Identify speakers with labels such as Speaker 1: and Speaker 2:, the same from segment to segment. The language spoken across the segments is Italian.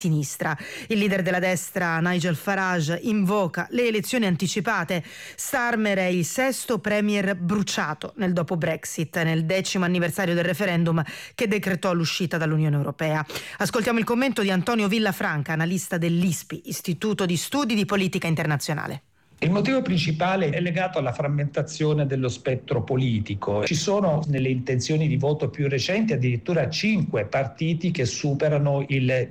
Speaker 1: sinistra. Il leader della destra Nigel Farage invoca le elezioni anticipate. Starmer è il sesto premier bruciato nel dopo Brexit, nel 10° anniversario del referendum che decretò l'uscita dall'Unione Europea. Ascoltiamo il commento di Antonio Villafranca, analista dell'ISPI, Istituto di Studi di Politica Internazionale.
Speaker 2: Il motivo principale è legato alla frammentazione dello spettro politico. Ci sono nelle intenzioni di voto più recenti addirittura 5 partiti che superano il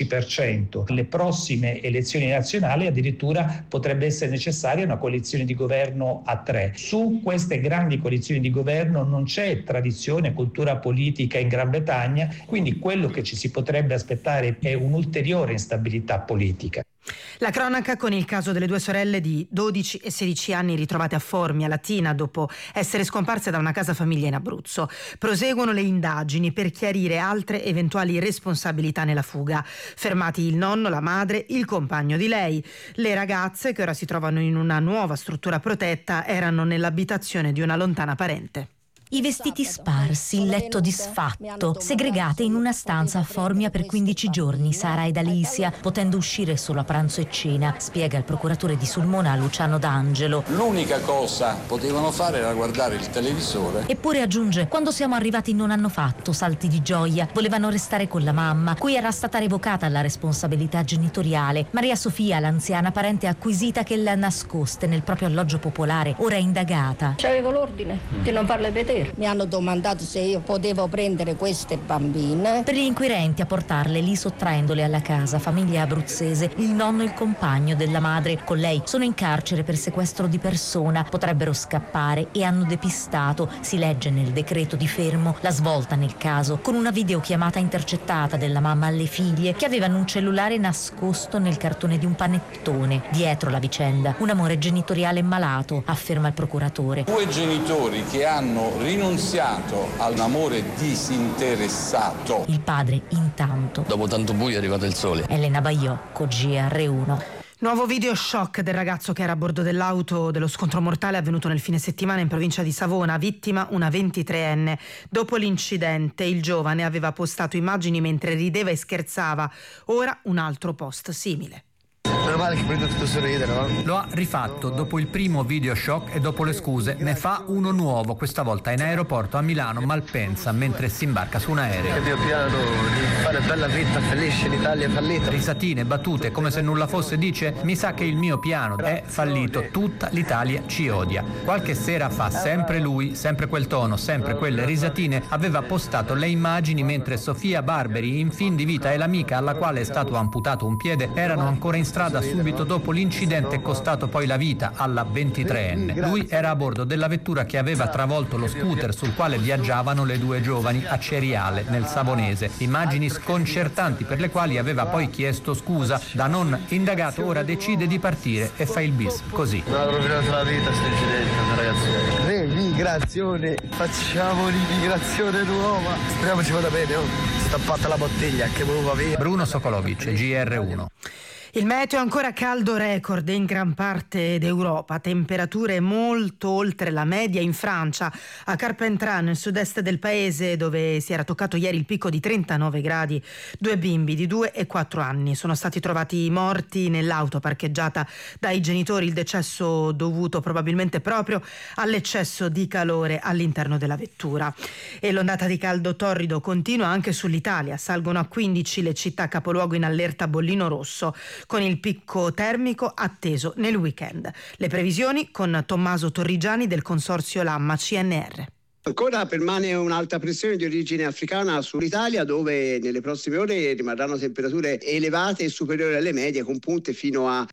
Speaker 2: 10%. Le prossime elezioni nazionali addirittura potrebbe essere necessaria una coalizione di governo a 3. Su queste grandi coalizioni di governo non c'è tradizione, cultura politica in Gran Bretagna, quindi quello che ci si potrebbe aspettare è un'ulteriore instabilità politica.
Speaker 1: La cronaca con il caso delle due sorelle di 12 e 16 anni ritrovate a Formia, Latina, dopo essere scomparse da una casa famiglia in Abruzzo. Proseguono le indagini per chiarire altre eventuali responsabilità nella fuga. Fermati il nonno, la madre, il compagno di lei. Le ragazze, che ora si trovano in una nuova struttura protetta, erano nell'abitazione di una lontana parente.
Speaker 3: I vestiti sparsi, il letto disfatto, segregate in una stanza a Formia per 15 giorni, Sara ed Alicia, potendo uscire solo a pranzo e cena, spiega il procuratore di Sulmona Luciano D'Angelo.
Speaker 4: L'unica cosa potevano fare era guardare il televisore.
Speaker 3: Eppure aggiunge, quando siamo arrivati non hanno fatto salti di gioia, volevano restare con la mamma, cui era stata revocata la responsabilità genitoriale. Maria Sofia, l'anziana parente acquisita che le ha nascoste nel proprio alloggio popolare, ora è indagata.
Speaker 5: C'avevo l'ordine di non farle vedere. Mi hanno domandato se io potevo prendere queste bambine.
Speaker 3: Per gli inquirenti a portarle lì sottraendole alla casa, famiglia abruzzese, il nonno e il compagno della madre. Con lei sono in carcere per sequestro di persona, potrebbero scappare e hanno depistato, si legge nel decreto di fermo, la svolta nel caso, con una videochiamata intercettata della mamma alle figlie che avevano un cellulare nascosto nel cartone di un panettone. Dietro la vicenda, un amore genitoriale malato, afferma il procuratore.
Speaker 4: 2 genitori che hanno rinunziato all'amore disinteressato.
Speaker 3: Il padre intanto.
Speaker 6: Dopo tanto buio è arrivato il sole.
Speaker 3: Elena Baiocco, GR1.
Speaker 1: Nuovo video shock del ragazzo che era a bordo dell'auto dello scontro mortale avvenuto nel fine settimana in provincia di Savona, vittima una 23enne. Dopo l'incidente il giovane aveva postato immagini mentre rideva e scherzava, ora un altro post simile.
Speaker 7: Meno male che prendo tutto sorridere, no?
Speaker 8: Lo ha rifatto dopo il primo video shock e dopo le scuse ne fa uno nuovo, questa volta in aeroporto a Milano Malpensa mentre si imbarca su un aereo.
Speaker 7: Il mio piano di fare bella vita felice, l'Italia è fallita.
Speaker 8: Risatine, battute, come se nulla fosse, dice: mi sa che il mio piano è fallito, tutta l'Italia ci odia. Qualche sera fa, sempre lui, sempre quel tono, sempre quelle risatine, aveva postato le immagini mentre Sofia Barberi, in fin di vita, e l'amica alla quale è stato amputato un piede erano ancora in strada subito dopo l'incidente costato poi la vita alla 23enne. Lui era a bordo della vettura che aveva travolto lo scooter sul quale viaggiavano le due giovani a Ceriale, nel Savonese. Immagini sconcertanti per le quali aveva poi chiesto scusa. Da non indagato ora decide di partire e fa il bis così.
Speaker 7: Non ha rovinato la vita sto incidente, ragazzi. L'immigrazione, facciamo l'immigrazione nuova. Speriamo ci vada bene, stappata la bottiglia che muova via.
Speaker 8: Bruno Sokolovic, GR1.
Speaker 1: Il meteo è ancora caldo record in gran parte d'Europa, temperature molto oltre la media in Francia. A Carpentras, nel sud-est del paese, dove si era toccato ieri il picco di 39 gradi, 2 bimbi di 2 e 4 anni sono stati trovati morti nell'auto parcheggiata dai genitori, il decesso dovuto probabilmente proprio all'eccesso di calore all'interno della vettura. E l'ondata di caldo torrido continua anche sull'Italia, salgono a 15 le città capoluogo in allerta bollino rosso, con il picco termico atteso nel weekend. Le previsioni con Tommaso Torrigiani del consorzio Lamma CNR.
Speaker 9: Ancora permane un'alta pressione di origine africana sull'Italia, dove nelle prossime ore rimarranno temperature elevate e superiori alle medie, con punte fino a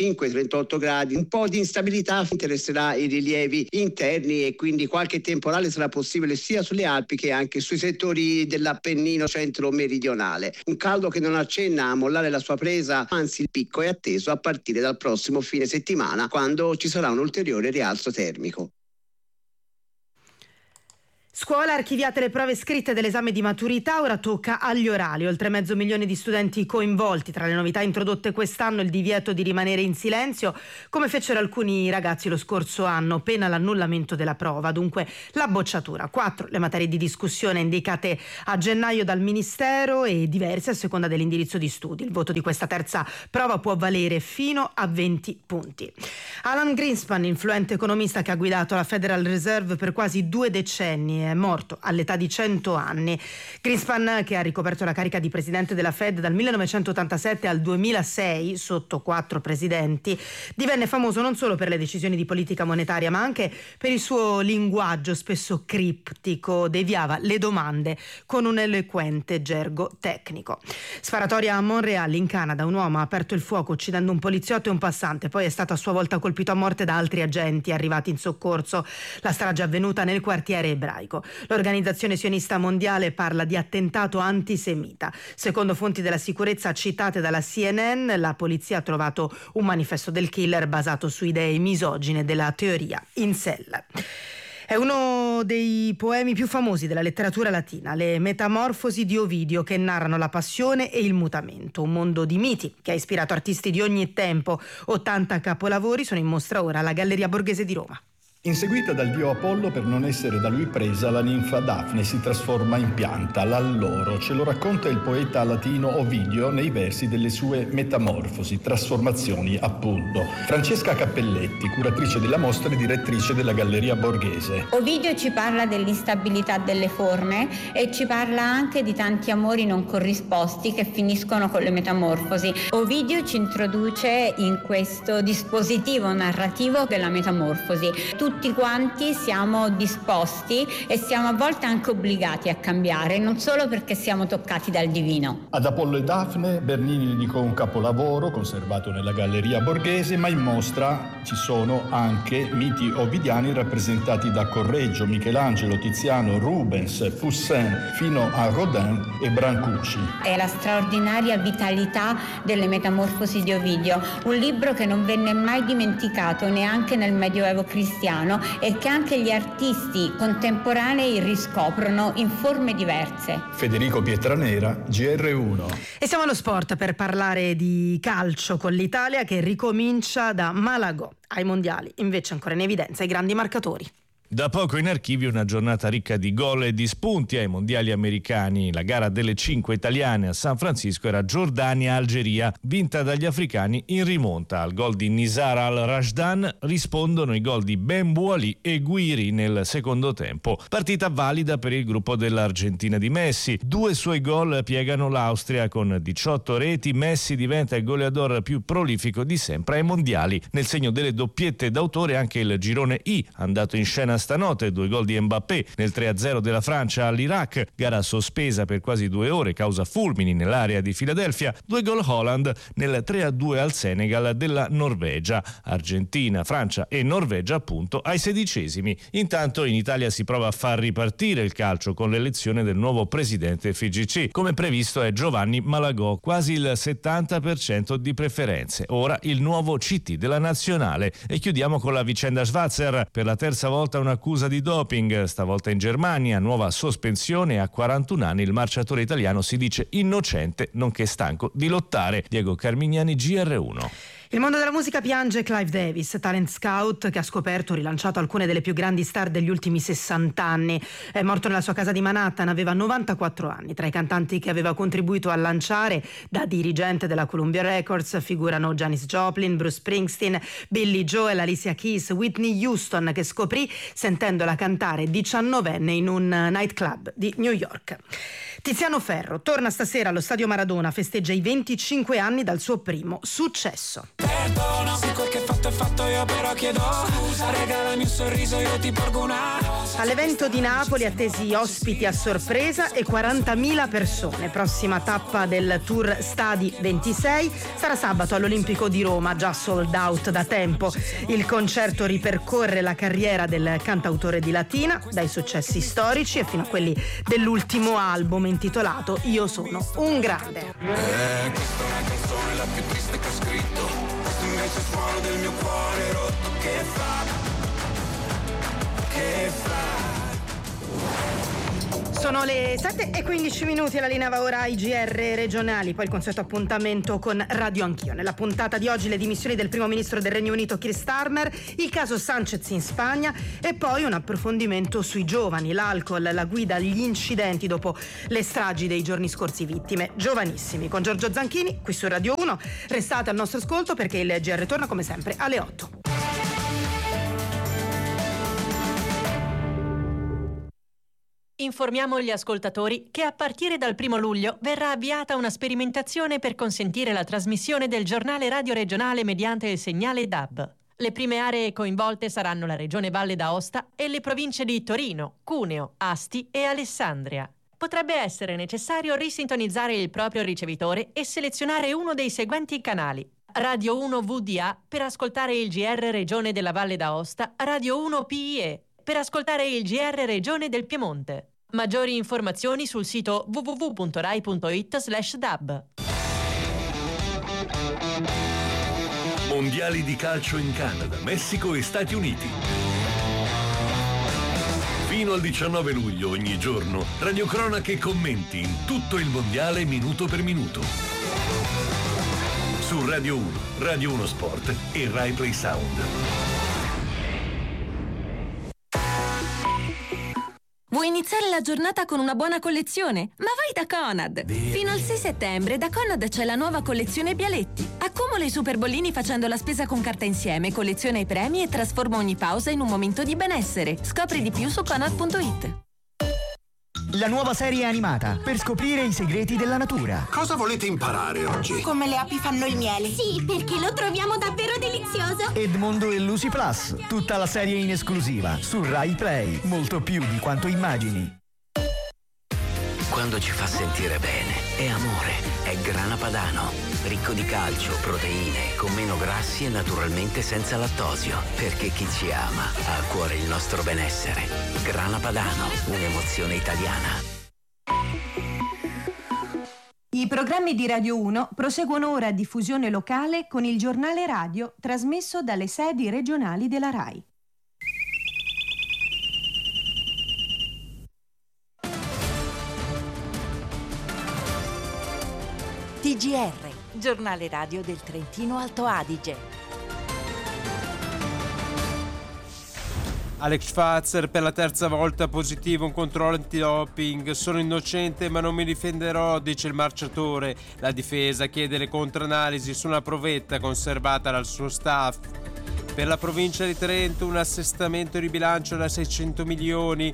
Speaker 9: 35-38 gradi. Un po' di instabilità interesserà i rilievi interni e quindi qualche temporale sarà possibile sia sulle Alpi che anche sui settori dell'Appennino centro-meridionale. Un caldo che non accenna a mollare la sua presa, anzi il picco è atteso a partire dal prossimo fine settimana, quando ci sarà un ulteriore rialzo termico.
Speaker 1: Scuola, archiviate le prove scritte dell'esame di maturità, ora tocca agli orali. Oltre 500.000 di studenti coinvolti. Tra le novità introdotte quest'anno il divieto di rimanere in silenzio, come fecero alcuni ragazzi lo scorso anno, pena l'annullamento della prova. Dunque la bocciatura. 4 le materie di discussione indicate a gennaio dal Ministero e diverse a seconda dell'indirizzo di studi. Il voto di questa terza prova può valere fino a 20 punti. Alan Greenspan, influente economista che ha guidato la Federal Reserve per quasi 2 decenni, è morto all'età di 100 anni. Greenspan, che ha ricoperto la carica di presidente della Fed dal 1987 al 2006, sotto 4 presidenti, divenne famoso non solo per le decisioni di politica monetaria, ma anche per il suo linguaggio spesso criptico. Deviava le domande con un eloquente gergo tecnico. Sparatoria a Montréal, in Canada. Un uomo ha aperto il fuoco uccidendo un poliziotto e un passante, poi è stato a sua volta colpito a morte da altri agenti arrivati in soccorso. La strage è avvenuta nel quartiere ebraico. L'Organizzazione Sionista Mondiale parla di attentato antisemita. Secondo fonti della sicurezza citate dalla CNN, la polizia ha trovato un manifesto del killer basato su idee misogine della teoria incel. È uno dei poemi più famosi della letteratura latina, le Metamorfosi di Ovidio, che narrano la passione e il mutamento, un mondo di miti che ha ispirato artisti di ogni tempo. 80 capolavori sono in mostra ora alla Galleria Borghese di Roma.
Speaker 10: Inseguita dal dio Apollo per non essere da lui presa, la ninfa Dafne si trasforma in pianta, l'alloro. Ce lo racconta il poeta latino Ovidio nei versi delle sue Metamorfosi, trasformazioni appunto. Francesca Cappelletti, curatrice della mostra e direttrice della Galleria Borghese.
Speaker 11: Ovidio ci parla dell'instabilità delle forme e ci parla anche di tanti amori non corrisposti che finiscono con le metamorfosi. Ovidio ci introduce in questo dispositivo narrativo della metamorfosi. Tutti quanti siamo disposti e siamo a volte anche obbligati a cambiare, non solo perché siamo toccati dal divino.
Speaker 10: Ad Apollo e Dafne Bernini dedicò un capolavoro conservato nella Galleria Borghese, ma in mostra ci sono anche miti ovidiani rappresentati da Correggio, Michelangelo, Tiziano, Rubens, Poussin, fino a Rodin e Brancusi.
Speaker 11: È la straordinaria vitalità delle Metamorfosi di Ovidio, un libro che non venne mai dimenticato neanche nel Medioevo cristiano e che anche gli artisti contemporanei riscoprono in forme diverse.
Speaker 10: Federico Pietranera, GR1.
Speaker 1: E siamo allo sport per parlare di calcio con l'Italia che ricomincia da Malagò ai mondiali, invece ancora in evidenza i grandi marcatori.
Speaker 12: Da poco in archivio una giornata ricca di gol e di spunti ai mondiali americani. La gara delle 5 italiane a San Francisco era Giordania-Algeria, vinta dagli africani in rimonta. Al gol di Nizar al-Rashdan rispondono i gol di Ben Bouali e Guiri nel secondo tempo. Partita valida per il gruppo dell'Argentina di Messi. 2 suoi gol piegano l'Austria. Con 18 reti Messi diventa il goleador più prolifico di sempre ai mondiali. Nel segno delle doppiette d'autore anche il girone I, andato in scena stanotte. 2 gol di Mbappé nel 3-0 della Francia all'Iraq, gara sospesa per quasi 2 ore causa fulmini nell'area di Filadelfia. 2 gol Haaland nel 3-2 al Senegal della Norvegia. Argentina, Francia e Norvegia appunto ai 16esimi. Intanto in Italia si prova a far ripartire il calcio con l'elezione del nuovo presidente FIGC. Come previsto è Giovanni Malagò, quasi il 70% di preferenze. Ora il nuovo CT della nazionale. E chiudiamo con la vicenda Schwarzer. Per la terza volta un'accusa di doping, stavolta in Germania, nuova sospensione. A 41 anni il marciatore italiano si dice innocente nonché stanco di lottare. Diego Carmignani, GR1.
Speaker 1: Il mondo della musica piange Clive Davis, talent scout che ha scoperto e rilanciato alcune delle più grandi star degli ultimi 60 anni. È morto nella sua casa di Manhattan, aveva 94 anni. Tra i cantanti che aveva contribuito a lanciare da dirigente della Columbia Records figurano Janis Joplin, Bruce Springsteen, Billy Joel, Alicia Keys, Whitney Houston, che scoprì sentendola cantare 19enne in un nightclub di New York. Tiziano Ferro torna stasera allo Stadio Maradona, festeggia i 25 anni dal suo primo successo.
Speaker 13: Perdono, se quel che fatto è fatto io però chiedo scusa, regalami un sorriso, io ti porgo una rosa.
Speaker 1: All'evento di Napoli attesi ospiti a sorpresa e 40.000 persone. Prossima tappa del tour Stadi 26 sarà sabato all'Olimpico di Roma, già sold out da tempo. Il concerto ripercorre la carriera del cantautore di Latina, dai successi storici e fino a quelli dell'ultimo album intitolato Io sono un grande.
Speaker 13: Questa è una canzone la più triste che ho scritto, questo invece è il suono del mio cuore rotto che fa
Speaker 1: Sono le 7:15, la linea va ora ai GR regionali, poi il consueto appuntamento con Radio Anch'io. Nella puntata di oggi le dimissioni del primo ministro del Regno Unito Keir Starmer, il caso Sanchez in Spagna e poi un approfondimento sui giovani, l'alcol, la guida, gli incidenti dopo le stragi dei giorni scorsi, vittime giovanissimi. Con Giorgio Zanchini, qui su Radio 1. Restate al nostro ascolto perché il GR torna come sempre alle 8.
Speaker 14: Informiamo gli ascoltatori che a partire dal 1 luglio verrà avviata una sperimentazione per consentire la trasmissione del giornale radio regionale mediante il segnale DAB. Le prime aree coinvolte saranno la Regione Valle d'Aosta e le province di Torino, Cuneo, Asti e Alessandria. Potrebbe essere necessario risintonizzare il proprio ricevitore e selezionare uno dei seguenti canali: Radio 1 VDA per ascoltare il GR Regione della Valle d'Aosta, Radio 1 PIE per ascoltare il GR Regione del Piemonte. Maggiori informazioni sul sito www.rai.it/dab.
Speaker 15: Mondiali di calcio in Canada, Messico e Stati Uniti. Fino al 19 luglio ogni giorno, radiocronache e commenti in tutto il mondiale minuto per minuto. Su Radio 1, Radio 1 Sport e Rai Play Sound.
Speaker 16: Vuoi iniziare la giornata con una buona collezione? Ma vai da Conad! Fino al 6 settembre da Conad c'è la nuova collezione Bialetti. Accumula i super bollini facendo la spesa con carta insieme, colleziona i premi e trasforma ogni pausa in un momento di benessere. Scopri di più su Conad.it.
Speaker 17: La nuova serie animata per scoprire i segreti della natura.
Speaker 18: Cosa volete imparare oggi?
Speaker 19: Come le api fanno il miele.
Speaker 20: Sì, perché lo troviamo davvero delizioso.
Speaker 17: Edmondo e Lucy Plus, tutta la serie in esclusiva su Rai Play, molto più di quanto immagini.
Speaker 21: Quando ci fa sentire bene, è amore, è Grana Padano, ricco di calcio, proteine, con meno grassi e naturalmente senza lattosio, perché chi ci ama ha a cuore il nostro benessere. Grana Padano, un'emozione italiana.
Speaker 22: I programmi di Radio 1 proseguono ora a diffusione locale con il giornale radio trasmesso dalle sedi regionali della RAI.
Speaker 23: TGR, giornale radio del Trentino Alto Adige.
Speaker 24: Alex Schwarzer per la terza volta positivo, un controllo antidoping. Sono innocente ma non mi difenderò, dice il marciatore. La difesa chiede le contraanalisi su una provetta conservata dal suo staff. Per la provincia di Trento un assestamento di bilancio da 600 milioni,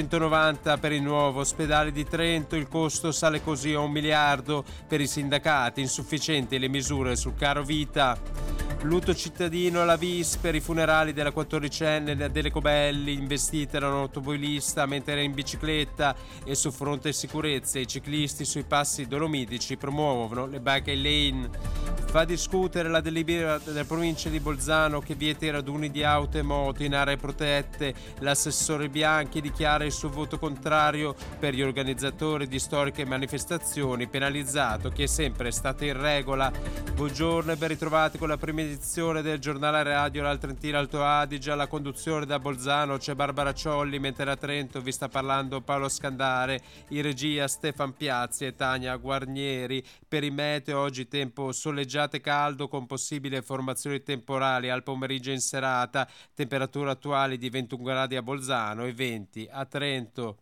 Speaker 24: 190 per il nuovo ospedale di Trento, il costo sale così a 1 miliardo. Per i sindacati insufficienti le misure sul caro vita. Lutto cittadino alla vis per i funerali della 14enne Adele Cobelli, investita da un automobilista mentre era in bicicletta, e su fronte sicurezza i ciclisti sui passi dolomitici promuovono le bike lane. Fa discutere la delibera della provincia di Bolzano che vieta i raduni di auto e moto in aree protette. L'assessore Bianchi dichiara il suo voto contrario. Per gli organizzatori di storiche manifestazioni, penalizzato chi è sempre stato in regola. Buongiorno e ben ritrovati con la prima edizione del giornale radio al Trentino Alto Adige. Alla conduzione da Bolzano c'è Barbara Ciolli, mentre da Trento vi sta parlando Paolo Scandare, in regia Stefan Piazzi e Tania Guarnieri. Per il meteo oggi tempo soleggiato e caldo con possibili formazioni temporali al pomeriggio e in serata, temperature attuali di 21 gradi a Bolzano e 20 a Trento.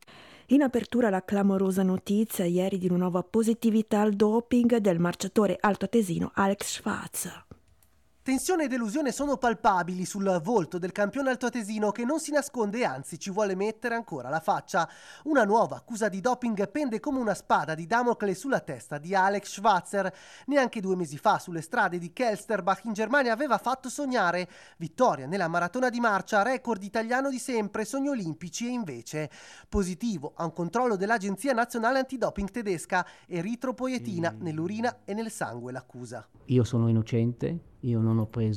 Speaker 25: In apertura la clamorosa notizia ieri di una nuova positività al doping del marciatore altoatesino Alex Schwarzer.
Speaker 26: Tensione e delusione sono palpabili sul volto del campione altoatesino che non si nasconde e anzi ci vuole mettere ancora la faccia. Una nuova accusa di doping pende come una spada di Damocle sulla testa di Alex Schwarzer. Neanche 2 mesi fa sulle strade di Kelsterbach in Germania aveva fatto sognare. Vittoria nella maratona di marcia, record italiano di sempre, sogni olimpici, e invece positivo a un controllo dell'Agenzia Nazionale Antidoping tedesca, eritropoietina nell'urina e nel sangue l'accusa.
Speaker 27: Io sono innocente. Io non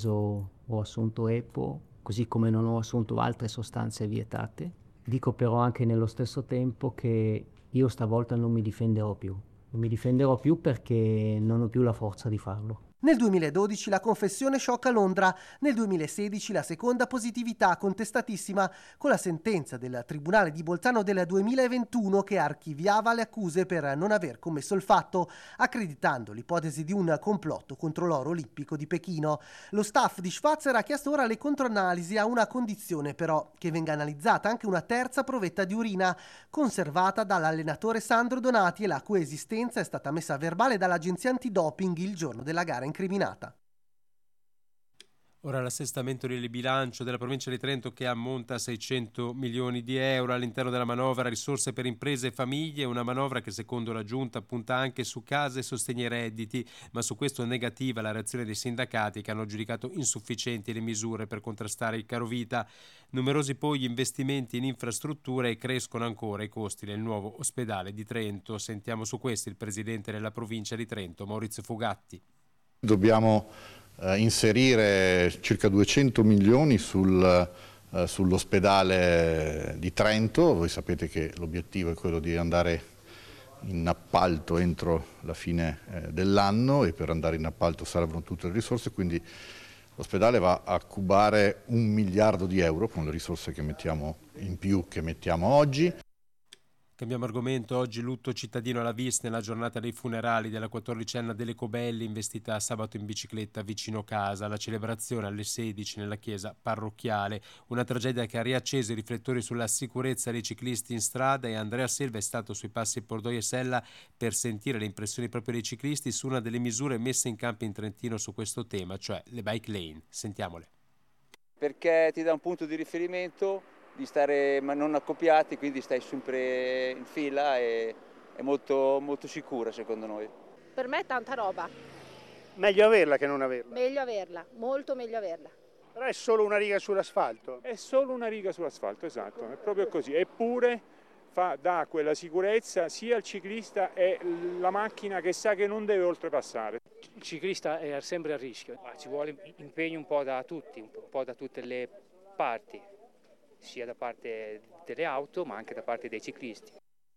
Speaker 27: ho assunto EPO, così come non ho assunto altre sostanze vietate. Dico però anche nello stesso tempo che io stavolta non mi difenderò più. Non mi difenderò più perché non ho più la forza di farlo.
Speaker 26: Nel 2012 la confessione sciocca a Londra, nel 2016 la seconda positività contestatissima con la sentenza del Tribunale di Bolzano del 2021 che archiviava le accuse per non aver commesso il fatto, accreditando l'ipotesi di un complotto contro l'oro olimpico di Pechino. Lo staff di Schwarzer ha chiesto ora le controanalisi a una condizione però che venga analizzata anche una terza provetta di urina conservata dall'allenatore Sandro Donati e la cui esistenza è stata messa a verbale dall'agenzia antidoping il giorno della gara incriminata.
Speaker 24: Ora l'assestamento del bilancio della provincia di Trento che ammonta a 600 milioni di euro all'interno della manovra risorse per imprese e famiglie, una manovra che secondo la Giunta punta anche su case e sostegna i redditi, ma su questo è negativa la reazione dei sindacati che hanno giudicato insufficienti le misure per contrastare il carovita. Numerosi poi gli investimenti in infrastrutture e crescono ancora i costi del nuovo ospedale di Trento. Sentiamo su questo il presidente della provincia di Trento, Maurizio Fugatti.
Speaker 2: Dobbiamo inserire circa 200 milioni sull'ospedale di Trento. Voi sapete che l'obiettivo è quello di andare in appalto entro la fine dell'anno e per andare in appalto servono tutte le risorse, quindi l'ospedale va a cubare 1 miliardo di euro con le risorse che mettiamo in più che mettiamo oggi.
Speaker 24: Cambiamo argomento, oggi lutto cittadino alla Vis nella giornata dei funerali della 14enne Adele Cobelli investita sabato in bicicletta vicino casa, la celebrazione alle 16 nella chiesa parrocchiale, una tragedia che ha riacceso i riflettori sulla sicurezza dei ciclisti in strada e Andrea Selva è stato sui passi Pordoi e Sella per sentire le impressioni proprio dei ciclisti su una delle misure messe in campo in Trentino su questo tema, cioè le bike lane. Sentiamole.
Speaker 3: Perché ti dà un punto di riferimento di stare ma non accoppiati, quindi stai sempre in fila e è molto, molto sicura secondo noi.
Speaker 4: Per me è tanta roba.
Speaker 5: Meglio averla che non averla.
Speaker 4: Meglio averla, molto meglio averla.
Speaker 5: Però è solo una riga sull'asfalto.
Speaker 6: È solo una riga sull'asfalto, esatto, è proprio così. Eppure dà quella sicurezza sia al ciclista e la macchina che sa che non deve oltrepassare.
Speaker 7: Il ciclista è sempre a rischio, ma ci vuole impegno un po' da tutti, un po' da tutte le parti, sia da parte delle auto ma anche da parte dei ciclisti.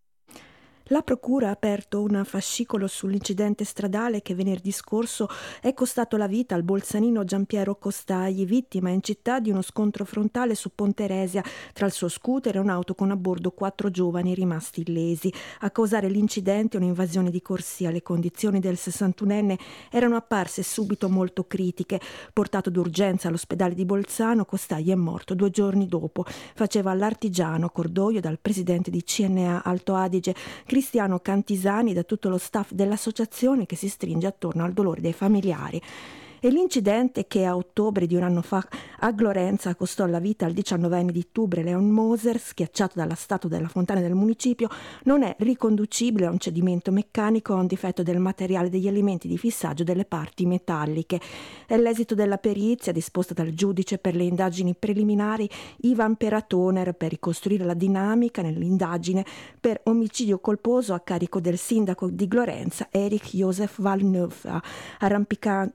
Speaker 25: La procura ha aperto un fascicolo sull'incidente stradale che venerdì scorso è costato la vita al bolzanino Giampiero Costagli, vittima in città di uno scontro frontale su Ponteresia tra il suo scooter e un'auto con a bordo 4 giovani rimasti illesi. A causare l'incidente un'invasione di corsia. Le condizioni del 61enne erano apparse subito molto critiche. Portato d'urgenza all'ospedale di Bolzano, Costagli è morto 2 giorni dopo. Faceva l'artigiano cordoglio dal presidente di CNA Alto Adige Cristiano Cantisani e da tutto lo staff dell'associazione che si stringe attorno al dolore dei familiari. E l'incidente che a ottobre di un anno fa a Glorenza costò la vita al 19enne di Tubre Leon Moser, schiacciato dalla statua della fontana del municipio, non è riconducibile a un cedimento meccanico o a un difetto del materiale degli elementi di fissaggio delle parti metalliche. È l'esito della perizia disposta dal giudice per le indagini preliminari Ivan Peratoner per ricostruire la dinamica nell'indagine per omicidio colposo a carico del sindaco di Glorenza Eric Joseph Valneuve, arrampicandosi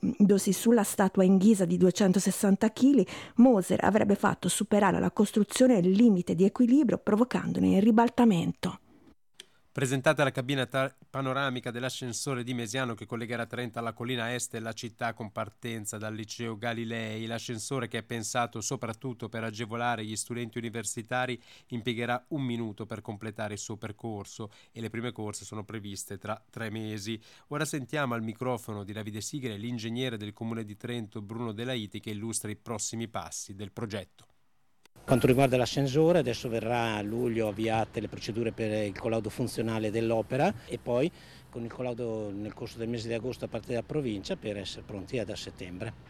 Speaker 25: sulla statua in ghisa di 260 kg, Moser avrebbe fatto superare alla costruzione il limite di equilibrio provocandone il ribaltamento.
Speaker 24: Presentata la cabina panoramica dell'ascensore di Mesiano che collegherà Trento alla collina est e la città con partenza dal liceo Galilei. L'ascensore, che è pensato soprattutto per agevolare gli studenti universitari, impiegherà 1 minuto per completare il suo percorso e le prime corse sono previste tra 3 mesi. Ora sentiamo al microfono di Davide Sigre l'ingegnere del comune di Trento Bruno Delaiti che illustra i prossimi passi del progetto.
Speaker 19: Quanto riguarda l'ascensore, adesso verrà a luglio avviate le procedure per il collaudo funzionale dell'opera e poi con il collaudo nel corso del mese di agosto a parte della provincia per essere pronti da settembre.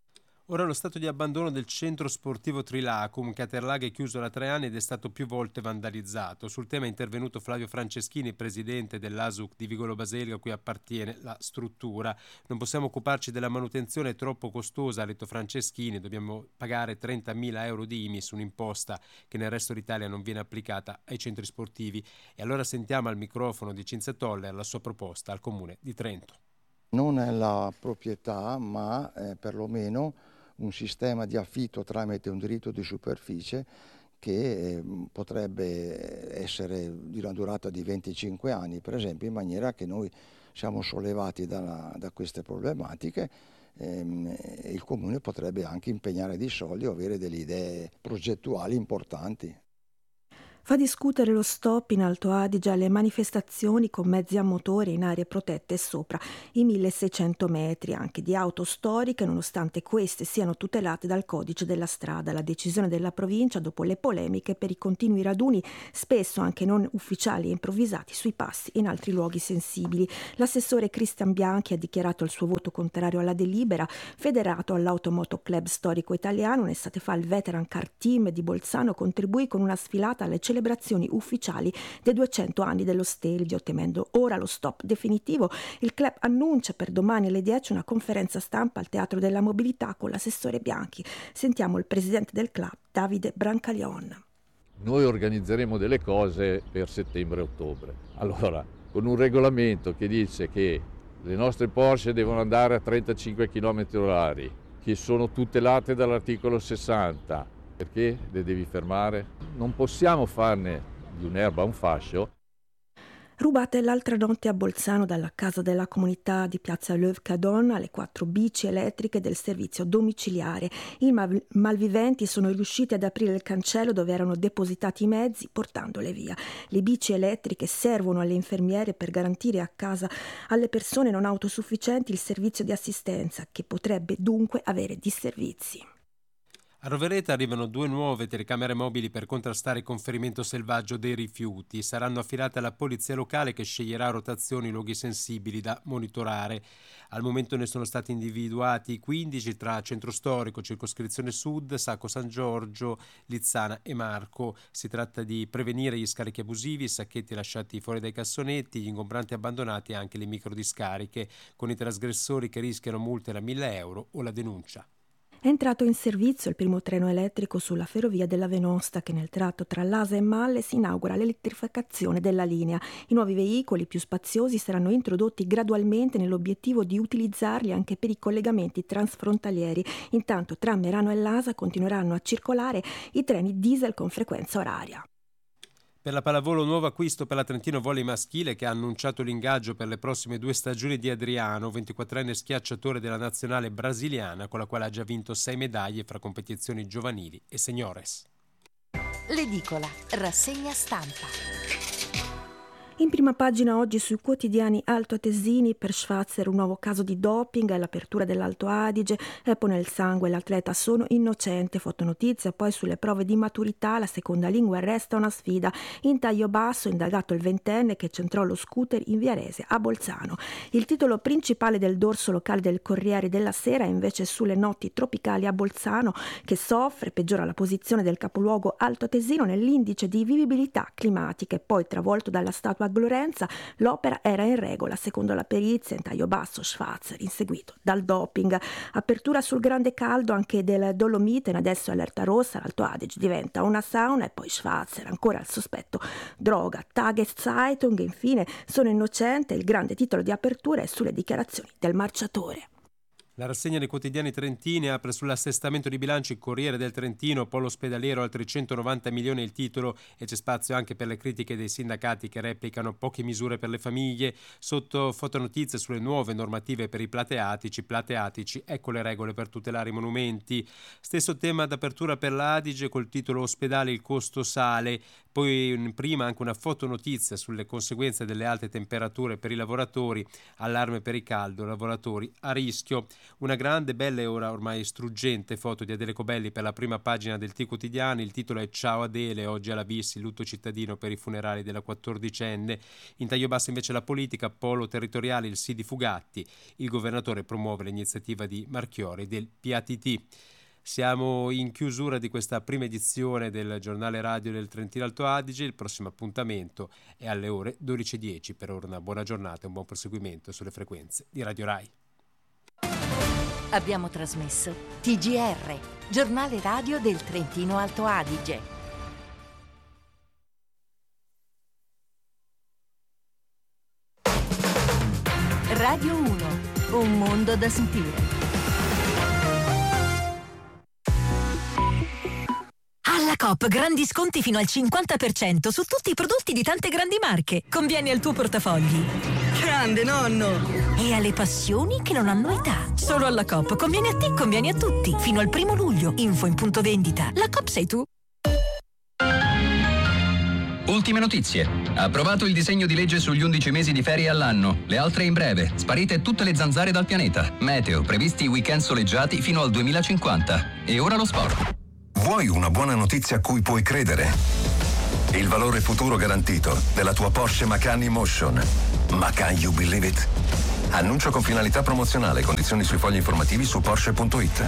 Speaker 24: Ora lo stato di abbandono del centro sportivo Trilacum, che a Terlaga è chiuso da 3 anni ed è stato più volte vandalizzato. Sul tema è intervenuto Flavio Franceschini, presidente dell'ASUC di Vigolo Baselico, a cui appartiene la struttura. Non possiamo occuparci della manutenzione, è troppo costosa, ha detto Franceschini, dobbiamo pagare 30.000 euro di IMI su un'imposta che nel resto d'Italia non viene applicata ai centri sportivi. E allora sentiamo al microfono di Cinzia Toller la sua proposta al Comune di Trento.
Speaker 28: Non è la proprietà, ma perlomeno un sistema di affitto tramite un diritto di superficie che potrebbe essere di una durata di 25 anni, per esempio, in maniera che noi siamo sollevati da queste problematiche e il Comune potrebbe anche impegnare dei soldi o avere delle idee progettuali importanti.
Speaker 25: Fa discutere lo stop in Alto Adige alle manifestazioni con mezzi a motore in aree protette sopra i 1600 metri, anche di auto storiche, nonostante queste siano tutelate dal codice della strada. La decisione della provincia dopo le polemiche per i continui raduni, spesso anche non ufficiali e improvvisati, sui passi in altri luoghi sensibili. L'assessore Cristian Bianchi ha dichiarato il suo voto contrario alla delibera. Federato all'Automoto Club Storico Italiano, un'estate fa il Veteran Car Team di Bolzano contribuì con una sfilata alle celebrazioni ufficiali dei 200 anni dello Stelvio. Temendo ora lo stop definitivo, il club annuncia per domani alle 10 una conferenza stampa al Teatro della Mobilità con l'assessore Bianchi. Sentiamo il presidente del club, Davide Brancalion.
Speaker 1: Noi organizzeremo delle cose per settembre e ottobre. Allora, con un regolamento che dice che le nostre Porsche devono andare a 35 km/h, che sono tutelate dall'articolo 60, perché le devi fermare? Non possiamo farne di un'erba un fascio.
Speaker 25: Rubate l'altra notte a Bolzano dalla casa della comunità di Piazza Löw-Cadon le 4 bici elettriche del servizio domiciliare. I malviventi sono riusciti ad aprire il cancello dove erano depositati i mezzi, portandole via. Le bici elettriche servono alle infermiere per garantire a casa alle persone non autosufficienti il servizio di assistenza, che potrebbe dunque avere disservizi.
Speaker 24: A Rovereto arrivano 2 nuove telecamere mobili per contrastare il conferimento selvaggio dei rifiuti. Saranno affidate alla polizia locale che sceglierà a rotazione i luoghi sensibili da monitorare. Al momento ne sono stati individuati 15 tra Centro Storico, Circoscrizione Sud, Sacco San Giorgio, Lizzana e Marco. Si tratta di prevenire gli scarichi abusivi, i sacchetti lasciati fuori dai cassonetti, gli ingombranti abbandonati e anche le microdiscariche, con i trasgressori che rischiano multe da 1.000 euro o la denuncia.
Speaker 25: È entrato in servizio il primo treno elettrico sulla ferrovia della Venosta, che nel tratto tra Lasa e Malle si inaugura l'elettrificazione della linea. I nuovi veicoli più spaziosi saranno introdotti gradualmente nell'obiettivo di utilizzarli anche per i collegamenti transfrontalieri. Intanto tra Merano e Lasa continueranno a circolare i treni diesel con frequenza oraria.
Speaker 24: Per la pallavolo, nuovo acquisto per la Trentino Volley maschile, che ha annunciato l'ingaggio per le prossime 2 stagioni di Adriano, 24enne schiacciatore della nazionale brasiliana, con la quale ha già vinto 6 medaglie fra competizioni giovanili e seniores.
Speaker 23: L'edicola, rassegna stampa.
Speaker 25: In prima pagina oggi sui quotidiani altoatesini: per Schwarzer un nuovo caso di doping all'apertura dell'Alto Adige, EPO nel sangue, l'atleta sono innocente. Fotonotizia poi sulle prove di maturità, la seconda lingua resta una sfida. In taglio basso, indagato il 20enne che centrò lo scooter in Viarese a Bolzano. Il titolo principale del dorso locale del Corriere della Sera è invece sulle notti tropicali a Bolzano, che soffre, peggiora la posizione del capoluogo altoatesino nell'indice di vivibilità climatica. E poi, travolto dalla statua Glorenza, l'opera era in regola secondo la perizia. In taglio basso Schwarzer inseguito dal doping. Apertura sul grande caldo anche del Dolomiten, adesso allerta rossa, l'Alto Adige diventa una sauna. E poi Schwarzer ancora al sospetto droga. Tageszeitung infine sono innocente, il grande titolo di apertura è sulle dichiarazioni del marciatore.
Speaker 24: La rassegna dei quotidiani trentini apre sull'assestamento di bilancio il Corriere del Trentino, polo ospedaliero altri 190 milioni il titolo, e c'è spazio anche per le critiche dei sindacati che replicano poche misure per le famiglie. Sotto fotonotizie sulle nuove normative per i plateatici, ecco le regole per tutelare i monumenti. Stesso tema d'apertura per l'Adige col titolo Ospedale il costo sale, poi prima anche una fotonotizia sulle conseguenze delle alte temperature per i lavoratori, allarme per il caldo, lavoratori a rischio. Una grande, bella e ora ormai struggente foto di Adele Cobelli per la prima pagina del T-Quotidiano. Il titolo è Ciao Adele, oggi alla bis il lutto cittadino per i funerali della 14enne. In taglio basso invece la politica, polo territoriale, il sì di Fugatti. Il governatore promuove l'iniziativa di Marchiori del PATT. Siamo in chiusura di questa prima edizione del giornale radio del Trentino Alto Adige. Il prossimo appuntamento è alle ore 12:10. Per ora una buona giornata e un buon proseguimento sulle frequenze di Radio Rai.
Speaker 23: Abbiamo trasmesso TGR, giornale radio del Trentino Alto Adige. Radio 1, un mondo da sentire.
Speaker 16: Alla Coop grandi sconti fino al 50% su tutti i prodotti di tante grandi marche. Conviene al tuo portafogli.
Speaker 8: Grande nonno!
Speaker 16: E alle passioni che non hanno età. Solo alla Coop. Conviene a te, conviene a tutti. Fino al 1 luglio. Info in punto vendita. La Coop sei tu.
Speaker 9: Ultime notizie. Approvato il disegno di legge sugli 11 mesi di ferie all'anno. Le altre in breve. Sparite tutte le zanzare dal pianeta. Meteo. Previsti weekend soleggiati fino al 2050. E ora lo sport.
Speaker 10: Vuoi una buona notizia a cui puoi credere? Il valore futuro garantito della tua Porsche Macan E-Motion. Ma can you believe it? Annuncio con finalità promozionale. Condizioni sui fogli informativi su Porsche.it.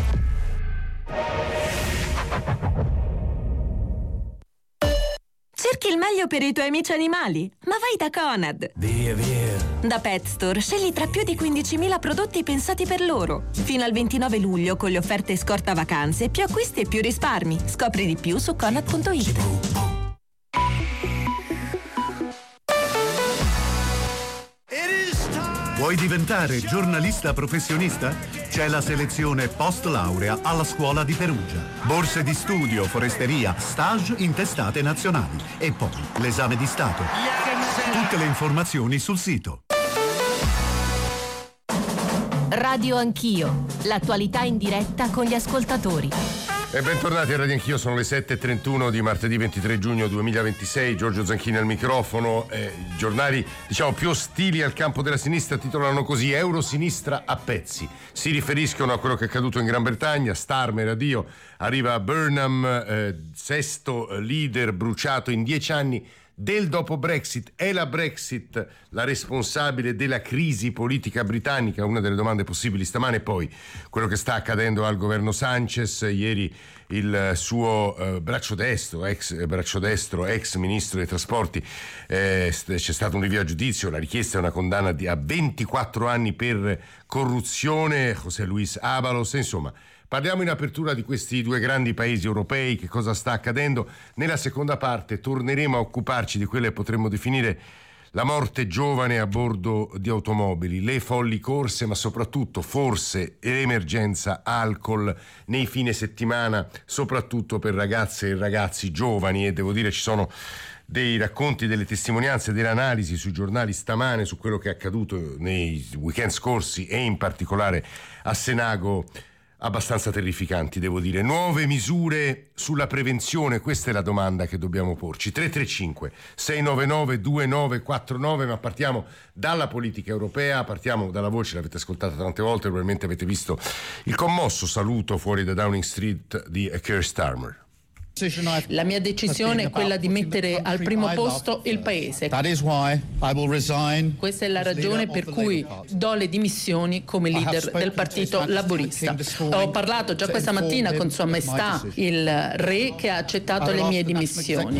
Speaker 16: Cerchi il meglio per i tuoi amici animali? Ma vai da Conad!
Speaker 10: Via, via!
Speaker 16: Da Pet Store scegli tra più di 15.000 prodotti pensati per loro. Fino al 29 luglio con le offerte scorta vacanze, più acquisti e più risparmi. Scopri di più su Conad.it.
Speaker 11: Vuoi diventare giornalista professionista? C'è la selezione post laurea alla Scuola di Perugia. Borse di studio, foresteria, stage in testate nazionali e poi l'esame di Stato. Tutte le informazioni sul sito.
Speaker 23: Radio Anch'io, l'attualità in diretta con gli ascoltatori.
Speaker 12: E bentornati a Radio Anch'io, sono le 7.31 di martedì 23 giugno 2026, Giorgio Zanchini al microfono. I giornali, diciamo, più ostili al campo della sinistra titolano così: Eurosinistra a pezzi. Si riferiscono a quello che è accaduto in Gran Bretagna, Starmer addio, arriva Burnham, sesto leader bruciato in 10 anni del dopo Brexit. È la Brexit la responsabile della crisi politica britannica? Una delle domande possibili stamane. Poi quello che sta accadendo al governo Sanchez, ieri il suo braccio destro, ex ministro dei trasporti, c'è stato un rinvio a giudizio, la richiesta è una condanna a 24 anni per corruzione, José Luis Ábalos, insomma. Parliamo in apertura di questi due grandi paesi europei, che cosa sta accadendo. Nella seconda parte torneremo a occuparci di quelle che potremmo definire la morte giovane a bordo di automobili, le folli corse, ma soprattutto forse l'emergenza alcol nei fine settimana, soprattutto per ragazze e ragazzi giovani. E devo dire ci sono dei racconti, delle testimonianze, delle analisi sui giornali stamane su quello che è accaduto nei weekend scorsi e in particolare a Senago, abbastanza terrificanti, devo dire. Nuove misure sulla prevenzione, questa è la domanda che dobbiamo porci. 335 699 2949, ma partiamo dalla politica europea, partiamo dalla voce, l'avete ascoltata tante volte, probabilmente avete visto il commosso saluto fuori da Downing Street di Keir Starmer.
Speaker 13: La mia decisione è quella di mettere al primo posto il paese. Questa è la ragione per cui do le dimissioni come leader del Partito Laburista. Ho parlato già questa mattina con Sua Maestà il Re, che ha accettato le mie dimissioni.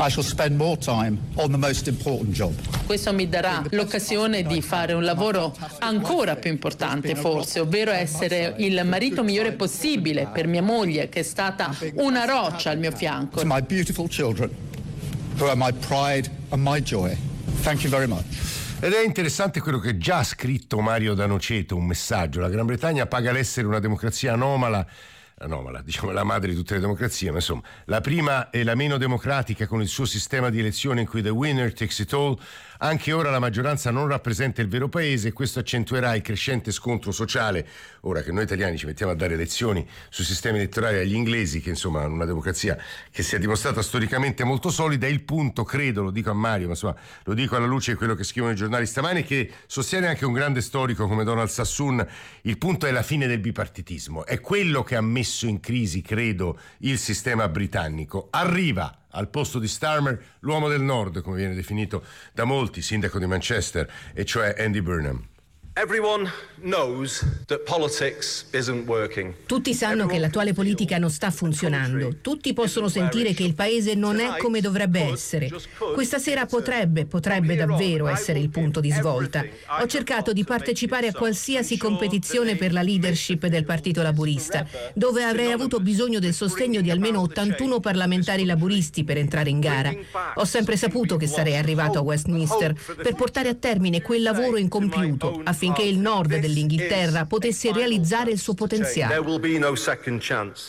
Speaker 13: Questo mi darà l'occasione di fare un lavoro ancora più importante, forse, ovvero essere il marito migliore possibile per mia moglie, che è stata una roccia al mio fianco.
Speaker 10: To my beautiful children, who are my pride and my joy. Thank you very much.
Speaker 12: Ed è interessante quello che già ha scritto Mario D'Anoceto, un messaggio: la Gran Bretagna paga l'essere una democrazia anomala, diciamo la madre di tutte le democrazie, ma insomma la prima e la meno democratica, con il suo sistema di elezione in cui the winner takes it all. Anche ora la maggioranza non rappresenta il vero paese e questo accentuerà il crescente scontro sociale. Ora che noi italiani ci mettiamo a dare lezioni sui sistemi elettorali agli inglesi, che insomma hanno una democrazia che si è dimostrata storicamente molto solida, il punto, credo, lo dico a Mario, ma insomma lo dico alla luce di quello che scrivono i giornali stamani, che sostiene anche un grande storico come Donald Sassoon, il punto è la fine del bipartitismo. È quello che ha messo in crisi, credo, il sistema britannico. Arriva al posto di Starmer l'uomo del nord, come viene definito da molti, sindaco di Manchester, e cioè Andy Burnham.
Speaker 14: Everyone knows that politics isn't working.
Speaker 15: Tutti sanno che l'attuale politica non sta funzionando. Tutti possono sentire che il paese non è come dovrebbe essere. Questa sera potrebbe davvero essere il punto di svolta. Ho cercato di partecipare a qualsiasi competizione per la leadership del Partito Laburista, dove avrei avuto bisogno del sostegno di almeno 81 parlamentari laburisti per entrare in gara. Ho sempre saputo che sarei arrivato a Westminster per portare a termine quel lavoro incompiuto, affinché il nord dell'Inghilterra potesse realizzare il suo potenziale.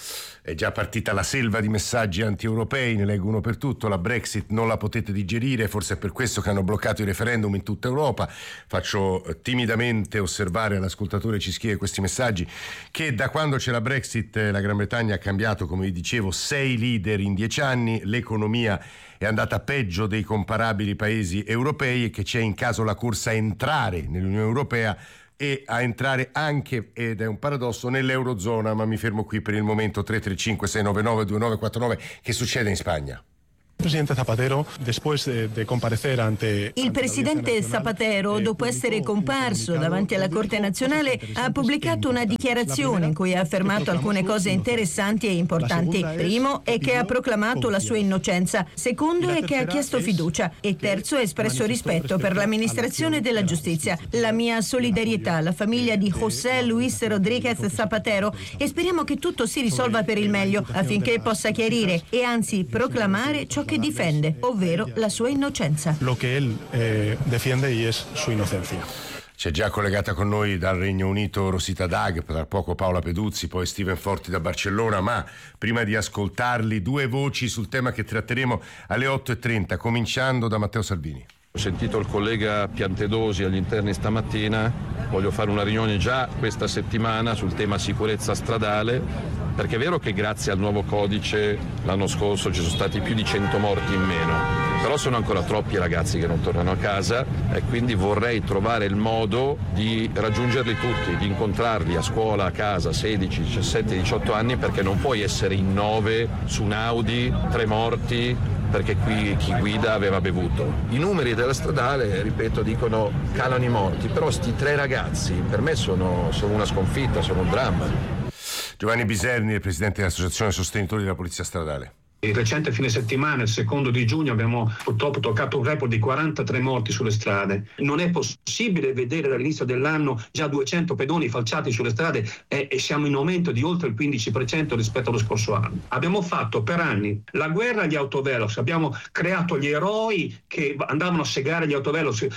Speaker 12: È già partita la selva di messaggi anti-europei, ne leggo uno per tutto. La Brexit non la potete digerire, forse è per questo che hanno bloccato i referendum in tutta Europa. Faccio timidamente osservare all'ascoltatore ci scrive questi messaggi che da quando c'è la Brexit la Gran Bretagna ha cambiato, come vi dicevo, 6 leader in 10 anni, l'economia è andata peggio dei comparabili paesi europei e che c'è in caso la corsa a entrare nell'Unione Europea e a entrare anche, ed è un paradosso, nell'Eurozona, ma mi fermo qui per il momento. 335 699 2949. Che succede in Spagna?
Speaker 8: Presidente Zapatero, después de comparecer ante
Speaker 15: il presidente Zapatero, dopo essere comparso davanti alla Corte Nazionale, ha pubblicato una dichiarazione in cui ha affermato alcune cose interessanti e importanti. Primo è che ha proclamato la sua innocenza, secondo è che ha chiesto fiducia e terzo ha espresso rispetto per l'amministrazione della giustizia. La mia solidarietà alla famiglia di José Luis Rodríguez Zapatero e speriamo che tutto si risolva per il meglio affinché possa chiarire e anzi proclamare ciò che difende, ovvero la sua innocenza.
Speaker 8: Lo che él defiende y es su inocencia.
Speaker 12: C'è già collegata con noi dal Regno Unito Rosita Dag, tra poco Paola Peduzzi, poi Steven Forti da Barcellona, ma prima di ascoltarli 2 voci sul tema che tratteremo alle 8:30, cominciando da Matteo Salvini.
Speaker 1: Ho sentito il collega Piantedosi agli interni stamattina, voglio fare una riunione già questa settimana sul tema sicurezza stradale, perché è vero che grazie al nuovo codice l'anno scorso ci sono stati più di 100 morti in meno, però sono ancora troppi i ragazzi che non tornano a casa e quindi vorrei trovare il modo di raggiungerli tutti, di incontrarli a scuola, a casa, 16, 17, 18 anni, perché non puoi essere in 9 su un Audi, 3 morti, perché qui chi guida aveva bevuto. I numeri della stradale, ripeto, dicono calano i morti, però sti 3 ragazzi per me sono una sconfitta, sono un dramma.
Speaker 12: Giovanni Biserni, il presidente dell'Associazione Sostenitori della Polizia Stradale.
Speaker 17: Il recente fine settimana, il 2 di giugno, abbiamo purtroppo toccato un record di 43 morti sulle strade. Non è possibile vedere dall'inizio dell'anno già 200 pedoni falciati sulle strade e siamo in aumento di oltre il 15% rispetto allo scorso anno. Abbiamo fatto per anni la guerra agli autovelox, abbiamo creato gli eroi che andavano a segare gli autovelox,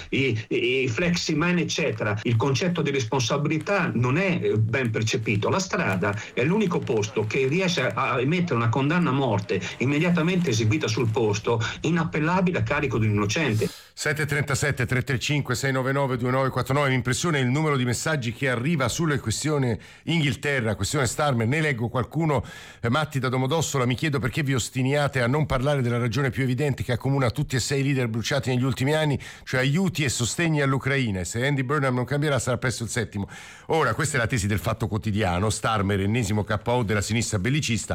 Speaker 17: i fleximan eccetera. Il concetto di responsabilità non è ben percepito. La strada è l'unico posto che riesce a emettere una condanna a morte immediatamente eseguita sul posto, inappellabile a carico di un innocente.
Speaker 12: 737 335 699 2949. L'impressione è il numero di messaggi che arriva sulle questioni Inghilterra, questione Starmer. Ne leggo qualcuno. Matti da Domodossola: mi chiedo perché vi ostiniate a non parlare della ragione più evidente che accomuna tutti e 6 i leader bruciati negli ultimi anni, cioè aiuti e sostegni all'Ucraina, e se Andy Burnham non cambierà sarà presto il 7º. Ora, questa è la tesi del Fatto Quotidiano. Starmer, ennesimo KO della sinistra bellicista,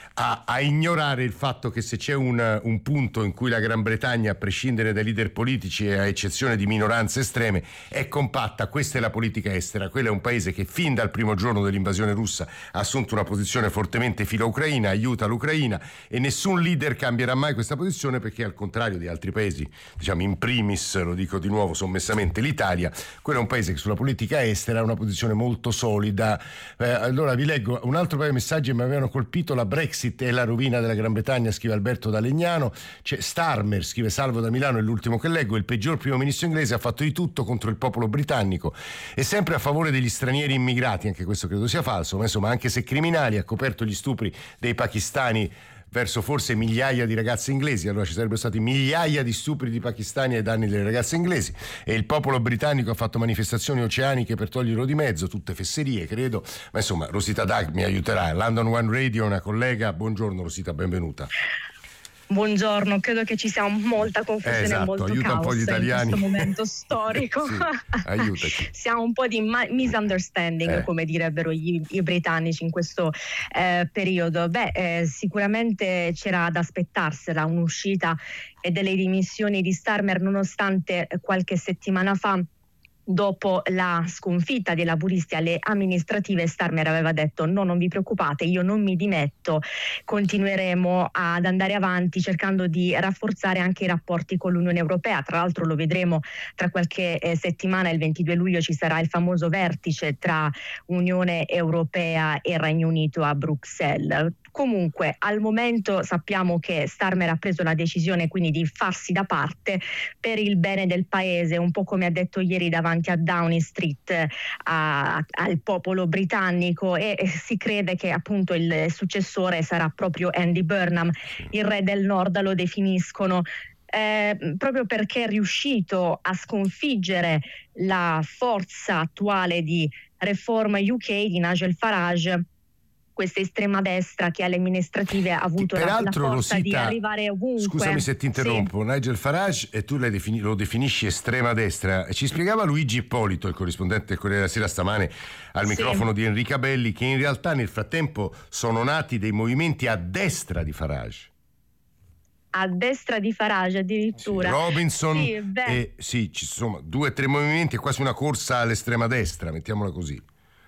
Speaker 12: a ignorare il fatto che se c'è un punto in cui la Gran Bretagna, a prescindere dai leader politici e a eccezione di minoranze estreme, è compatta, questa è la politica estera. Quello è un paese che fin dal primo giorno dell'invasione russa ha assunto una posizione fortemente filo-ucraina, aiuta l'Ucraina, e nessun leader cambierà mai questa posizione, perché al contrario di altri paesi, diciamo in primis, lo dico di nuovo sommessamente, l'Italia, quello è un paese che sulla politica estera ha una posizione molto solida. Allora vi leggo un altro paio di messaggi che mi avevano colpito. La Brexit è la rovina della Gran Bretagna, scrive Alberto da Legnano. C'è Starmer, scrive Salvo da Milano, è l'ultimo che leggo: il peggior primo ministro inglese, ha fatto di tutto contro il popolo britannico e sempre a favore degli stranieri immigrati, anche questo credo sia falso, ma insomma, anche se criminali, ha coperto gli stupri dei pakistani verso forse migliaia di ragazze inglesi. Allora ci sarebbero stati migliaia di stupri di pakistani ai danni delle ragazze inglesi, e il popolo britannico ha fatto manifestazioni oceaniche per toglierlo di mezzo, tutte fesserie credo, ma insomma Rosita Dag mi aiuterà. London One Radio, una collega. Buongiorno Rosita, benvenuta.
Speaker 18: Buongiorno, credo che ci sia molta confusione,
Speaker 12: esatto,
Speaker 18: molto
Speaker 12: aiuta
Speaker 18: caos
Speaker 12: un po' gli italiani
Speaker 18: in questo momento storico.
Speaker 12: Sì, aiutaci.
Speaker 18: Siamo un po' di misunderstanding, come direbbero i britannici in questo periodo. Sicuramente c'era da aspettarsela un'uscita e delle dimissioni di Starmer, nonostante qualche settimana fa, dopo la sconfitta dei laburisti alle amministrative, Starmer aveva detto: no, non vi preoccupate, io non mi dimetto, continueremo ad andare avanti cercando di rafforzare anche i rapporti con l'Unione Europea. Tra l'altro lo vedremo tra qualche settimana, il 22 luglio ci sarà il famoso vertice tra Unione Europea e Regno Unito a Bruxelles. Comunque al momento sappiamo che Starmer ha preso la decisione quindi di farsi da parte per il bene del paese, un po' come ha detto ieri davanti davanti a Downing Street al popolo britannico, e si crede che appunto il successore sarà proprio Andy Burnham, il re del Nord lo definiscono. Proprio perché è riuscito a sconfiggere la forza attuale di Reform UK di Nigel Farage, questa estrema destra che alle amministrative ha avuto la forza
Speaker 12: Rosita,
Speaker 18: di arrivare ovunque.
Speaker 12: Scusami se ti interrompo, sì. Nigel Farage, e tu lo definisci estrema destra. Ci spiegava Luigi Ippolito, il corrispondente del Corriere della Sera, stamane al microfono di Enrica Belli, che in realtà nel frattempo sono nati dei movimenti a destra di Farage.
Speaker 18: A destra di Farage addirittura.
Speaker 12: Sì, Robinson, ci sono 2 o 3 movimenti, è quasi una corsa all'estrema destra, mettiamola così.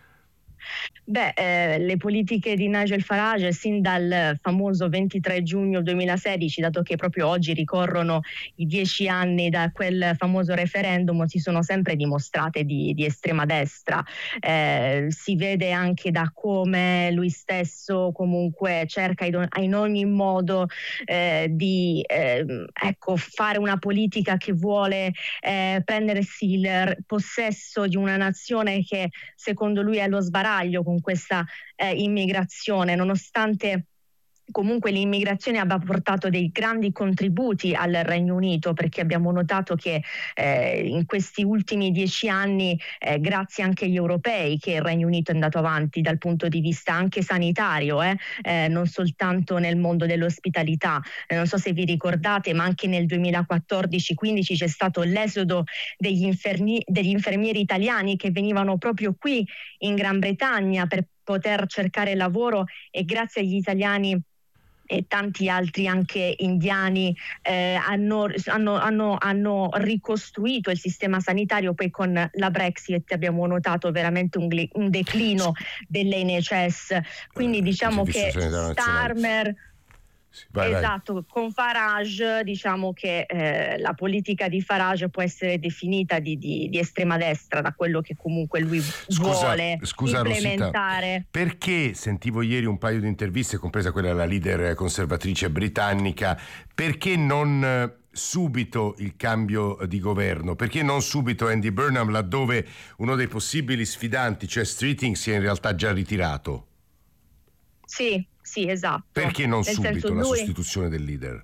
Speaker 18: Le politiche di Nigel Farage sin dal famoso 23 giugno 2016, dato che proprio oggi ricorrono i 10 anni da quel famoso referendum, si sono sempre dimostrate di estrema destra. Si vede anche da come lui stesso comunque cerca in ogni modo di fare una politica che vuole prendersi il possesso di una nazione che secondo lui è allo sbaraglio con questa immigrazione, nonostante comunque l'immigrazione abbia portato dei grandi contributi al Regno Unito, perché abbiamo notato che in questi ultimi 10 anni, grazie anche agli europei, che il Regno Unito è andato avanti dal punto di vista anche sanitario, non soltanto nel mondo dell'ospitalità. Non so se vi ricordate, ma anche nel 2014-15 c'è stato l'esodo degli infermieri italiani che venivano proprio qui in Gran Bretagna per poter cercare lavoro, e grazie agli italiani e tanti altri anche indiani hanno ricostruito il sistema sanitario. Poi con la Brexit abbiamo notato veramente un declino dell'NHS, quindi diciamo che Starmer esatto, con Farage diciamo che la politica di Farage può essere definita di estrema destra, da quello che comunque lui vuole implementare.
Speaker 12: Rosita, perché sentivo ieri un paio di interviste, compresa quella della leader conservatrice britannica, perché non subito il cambio di governo? Perché non subito Andy Burnham, laddove uno dei possibili sfidanti, cioè Streeting, si è in realtà già ritirato?
Speaker 18: Sì, esatto.
Speaker 12: Perché non subito la sostituzione del leader?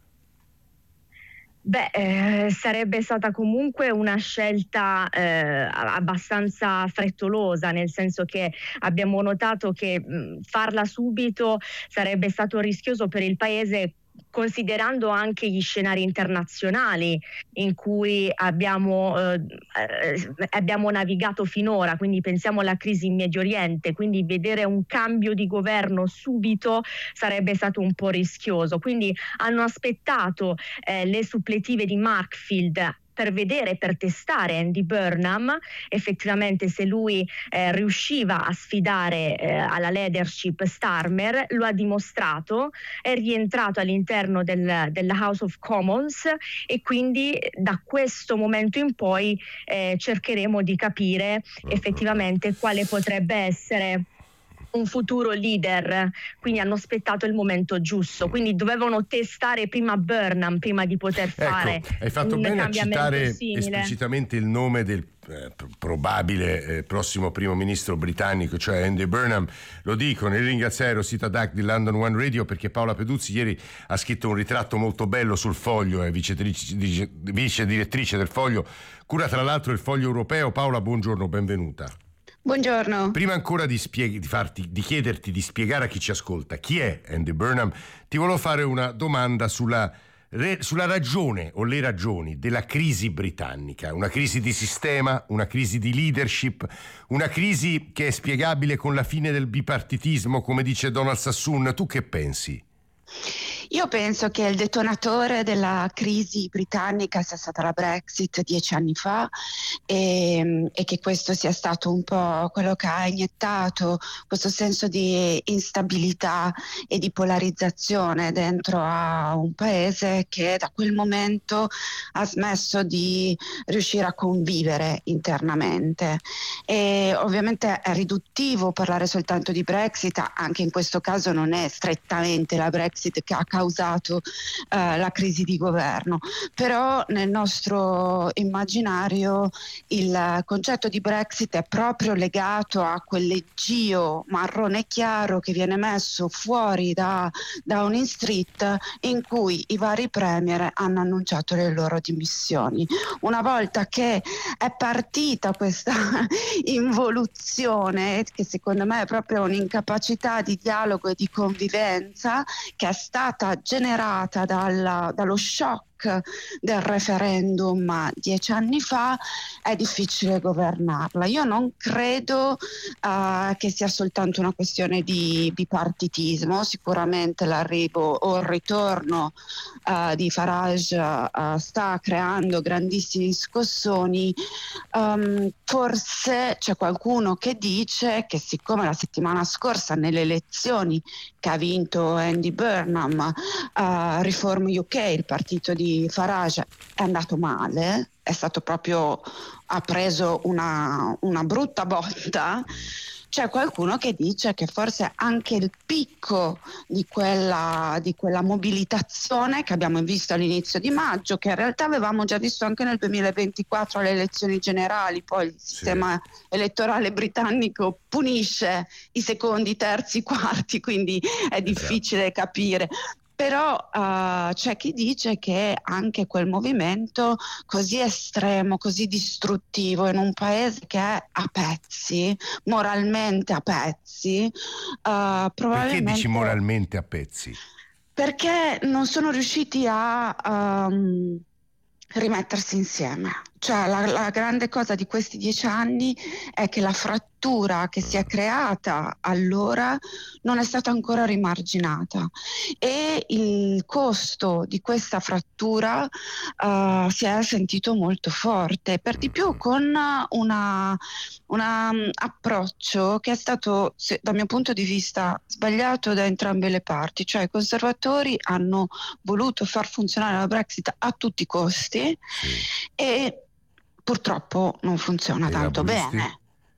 Speaker 18: Sarebbe stata comunque una scelta abbastanza frettolosa, nel senso che abbiamo notato che farla subito sarebbe stato rischioso per il paese, considerando anche gli scenari internazionali in cui abbiamo navigato finora, quindi pensiamo alla crisi in Medio Oriente, quindi vedere un cambio di governo subito sarebbe stato un po' rischioso, quindi hanno aspettato le suppletive di Markfield per vedere, per testare Andy Burnham effettivamente se lui riusciva a sfidare alla leadership Starmer. Lo ha dimostrato, è rientrato all'interno della House of Commons, e quindi da questo momento in poi cercheremo di capire effettivamente quale potrebbe essere un futuro leader. Quindi hanno aspettato il momento giusto, quindi dovevano testare prima Burnham prima di poter fare
Speaker 12: hai fatto
Speaker 18: un
Speaker 12: bene a citare
Speaker 18: simile.
Speaker 12: Esplicitamente il nome del probabile prossimo primo ministro britannico, cioè Andy Burnham. Lo dico nel ringraziare Rosita Duck di London One Radio, perché Paola Peduzzi ieri ha scritto un ritratto molto bello sul Foglio, è vice direttrice del Foglio, cura tra l'altro il Foglio Europeo. Paola, buongiorno, benvenuta.
Speaker 2: Buongiorno.
Speaker 12: Prima ancora di chiederti di spiegare a chi ci ascolta chi è Andy Burnham, ti volevo fare una domanda sulla ragione o le ragioni della crisi britannica. Una crisi di sistema, una crisi di leadership, una crisi che è spiegabile con la fine del bipartitismo, come dice Donald Sassoon. Tu che pensi?
Speaker 2: Io penso che il detonatore della crisi britannica sia stata la Brexit 10 anni fa e che questo sia stato un po' quello che ha iniettato questo senso di instabilità e di polarizzazione dentro a un paese che da quel momento ha smesso di riuscire a convivere internamente. E ovviamente è riduttivo parlare soltanto di Brexit, anche in questo caso non è strettamente la Brexit che ha causato causato la crisi di governo. Però nel nostro immaginario il concetto di Brexit è proprio legato a quell'eggio marrone chiaro che viene messo fuori da Downing Street, in cui i vari premier hanno annunciato le loro dimissioni. Una volta che è partita questa involuzione, che secondo me è proprio un'incapacità di dialogo e di convivenza, che è stata generata dallo shock del referendum 10 anni fa, è difficile governarla. Io non credo che sia soltanto una questione di bipartitismo. Sicuramente l'arrivo o il ritorno di Farage sta creando grandissimi scossoni. Forse c'è qualcuno che dice che siccome la settimana scorsa nelle elezioni che ha vinto Andy Burnham, Reform UK, il partito di Farage, è andato male, ha preso una brutta botta, c'è qualcuno che dice che forse anche il picco di quella mobilitazione che abbiamo visto all'inizio di maggio, che in realtà avevamo già visto anche nel 2024 alle elezioni generali, poi il sistema elettorale britannico punisce i secondi, i terzi, i quarti, quindi è difficile capire. Però c'è chi dice che anche quel movimento così estremo, così distruttivo in un paese che è a pezzi, moralmente a pezzi, probabilmente...
Speaker 12: Perché dici moralmente a pezzi?
Speaker 2: Perché non sono riusciti a rimettersi insieme. Cioè la grande cosa di questi 10 anni è che la frattura che si è creata allora non è stata ancora rimarginata, e il costo di questa frattura si è sentito molto forte, per di più con un approccio che è stato, dal mio punto di vista, sbagliato da entrambe le parti. Cioè i conservatori hanno voluto far funzionare la Brexit a tutti i costi e purtroppo non funziona tanto bene.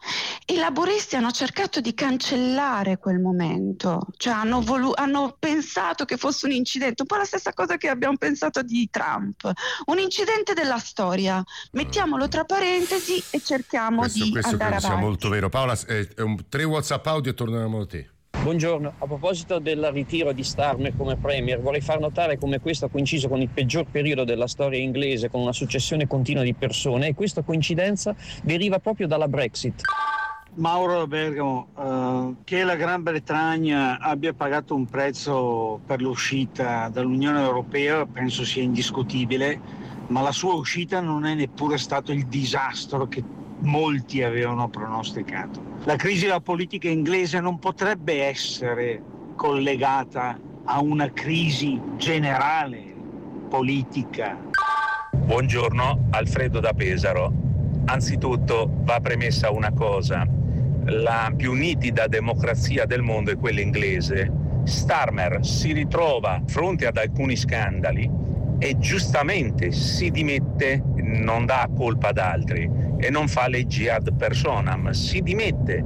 Speaker 2: I laburisti hanno cercato di cancellare quel momento, cioè hanno pensato che fosse un incidente, un po' la stessa cosa che abbiamo pensato di Trump, un incidente della storia, mettiamolo tra parentesi e cerchiamo di andare avanti.
Speaker 12: Sia molto vero. Paola, 3 WhatsApp audio e torniamo a te.
Speaker 3: Buongiorno, a proposito del ritiro di Starmer come premier, vorrei far notare come questo ha coinciso con il peggior periodo della storia inglese, con una successione continua di persone, e questa coincidenza deriva proprio dalla Brexit.
Speaker 4: Mauro da Bergamo, che la Gran Bretagna abbia pagato un prezzo per l'uscita dall'Unione Europea penso sia indiscutibile, ma la sua uscita non è neppure stato il disastro che molti avevano pronosticato. La crisi della politica inglese non potrebbe essere collegata a una crisi generale politica.
Speaker 5: Buongiorno, Alfredo da Pesaro. Anzitutto va premessa una cosa: la più nitida democrazia del mondo è quella inglese. Starmer si ritrova fronte ad alcuni scandali e giustamente si dimette, non dà colpa ad altri e non fa leggi ad personam, si dimette.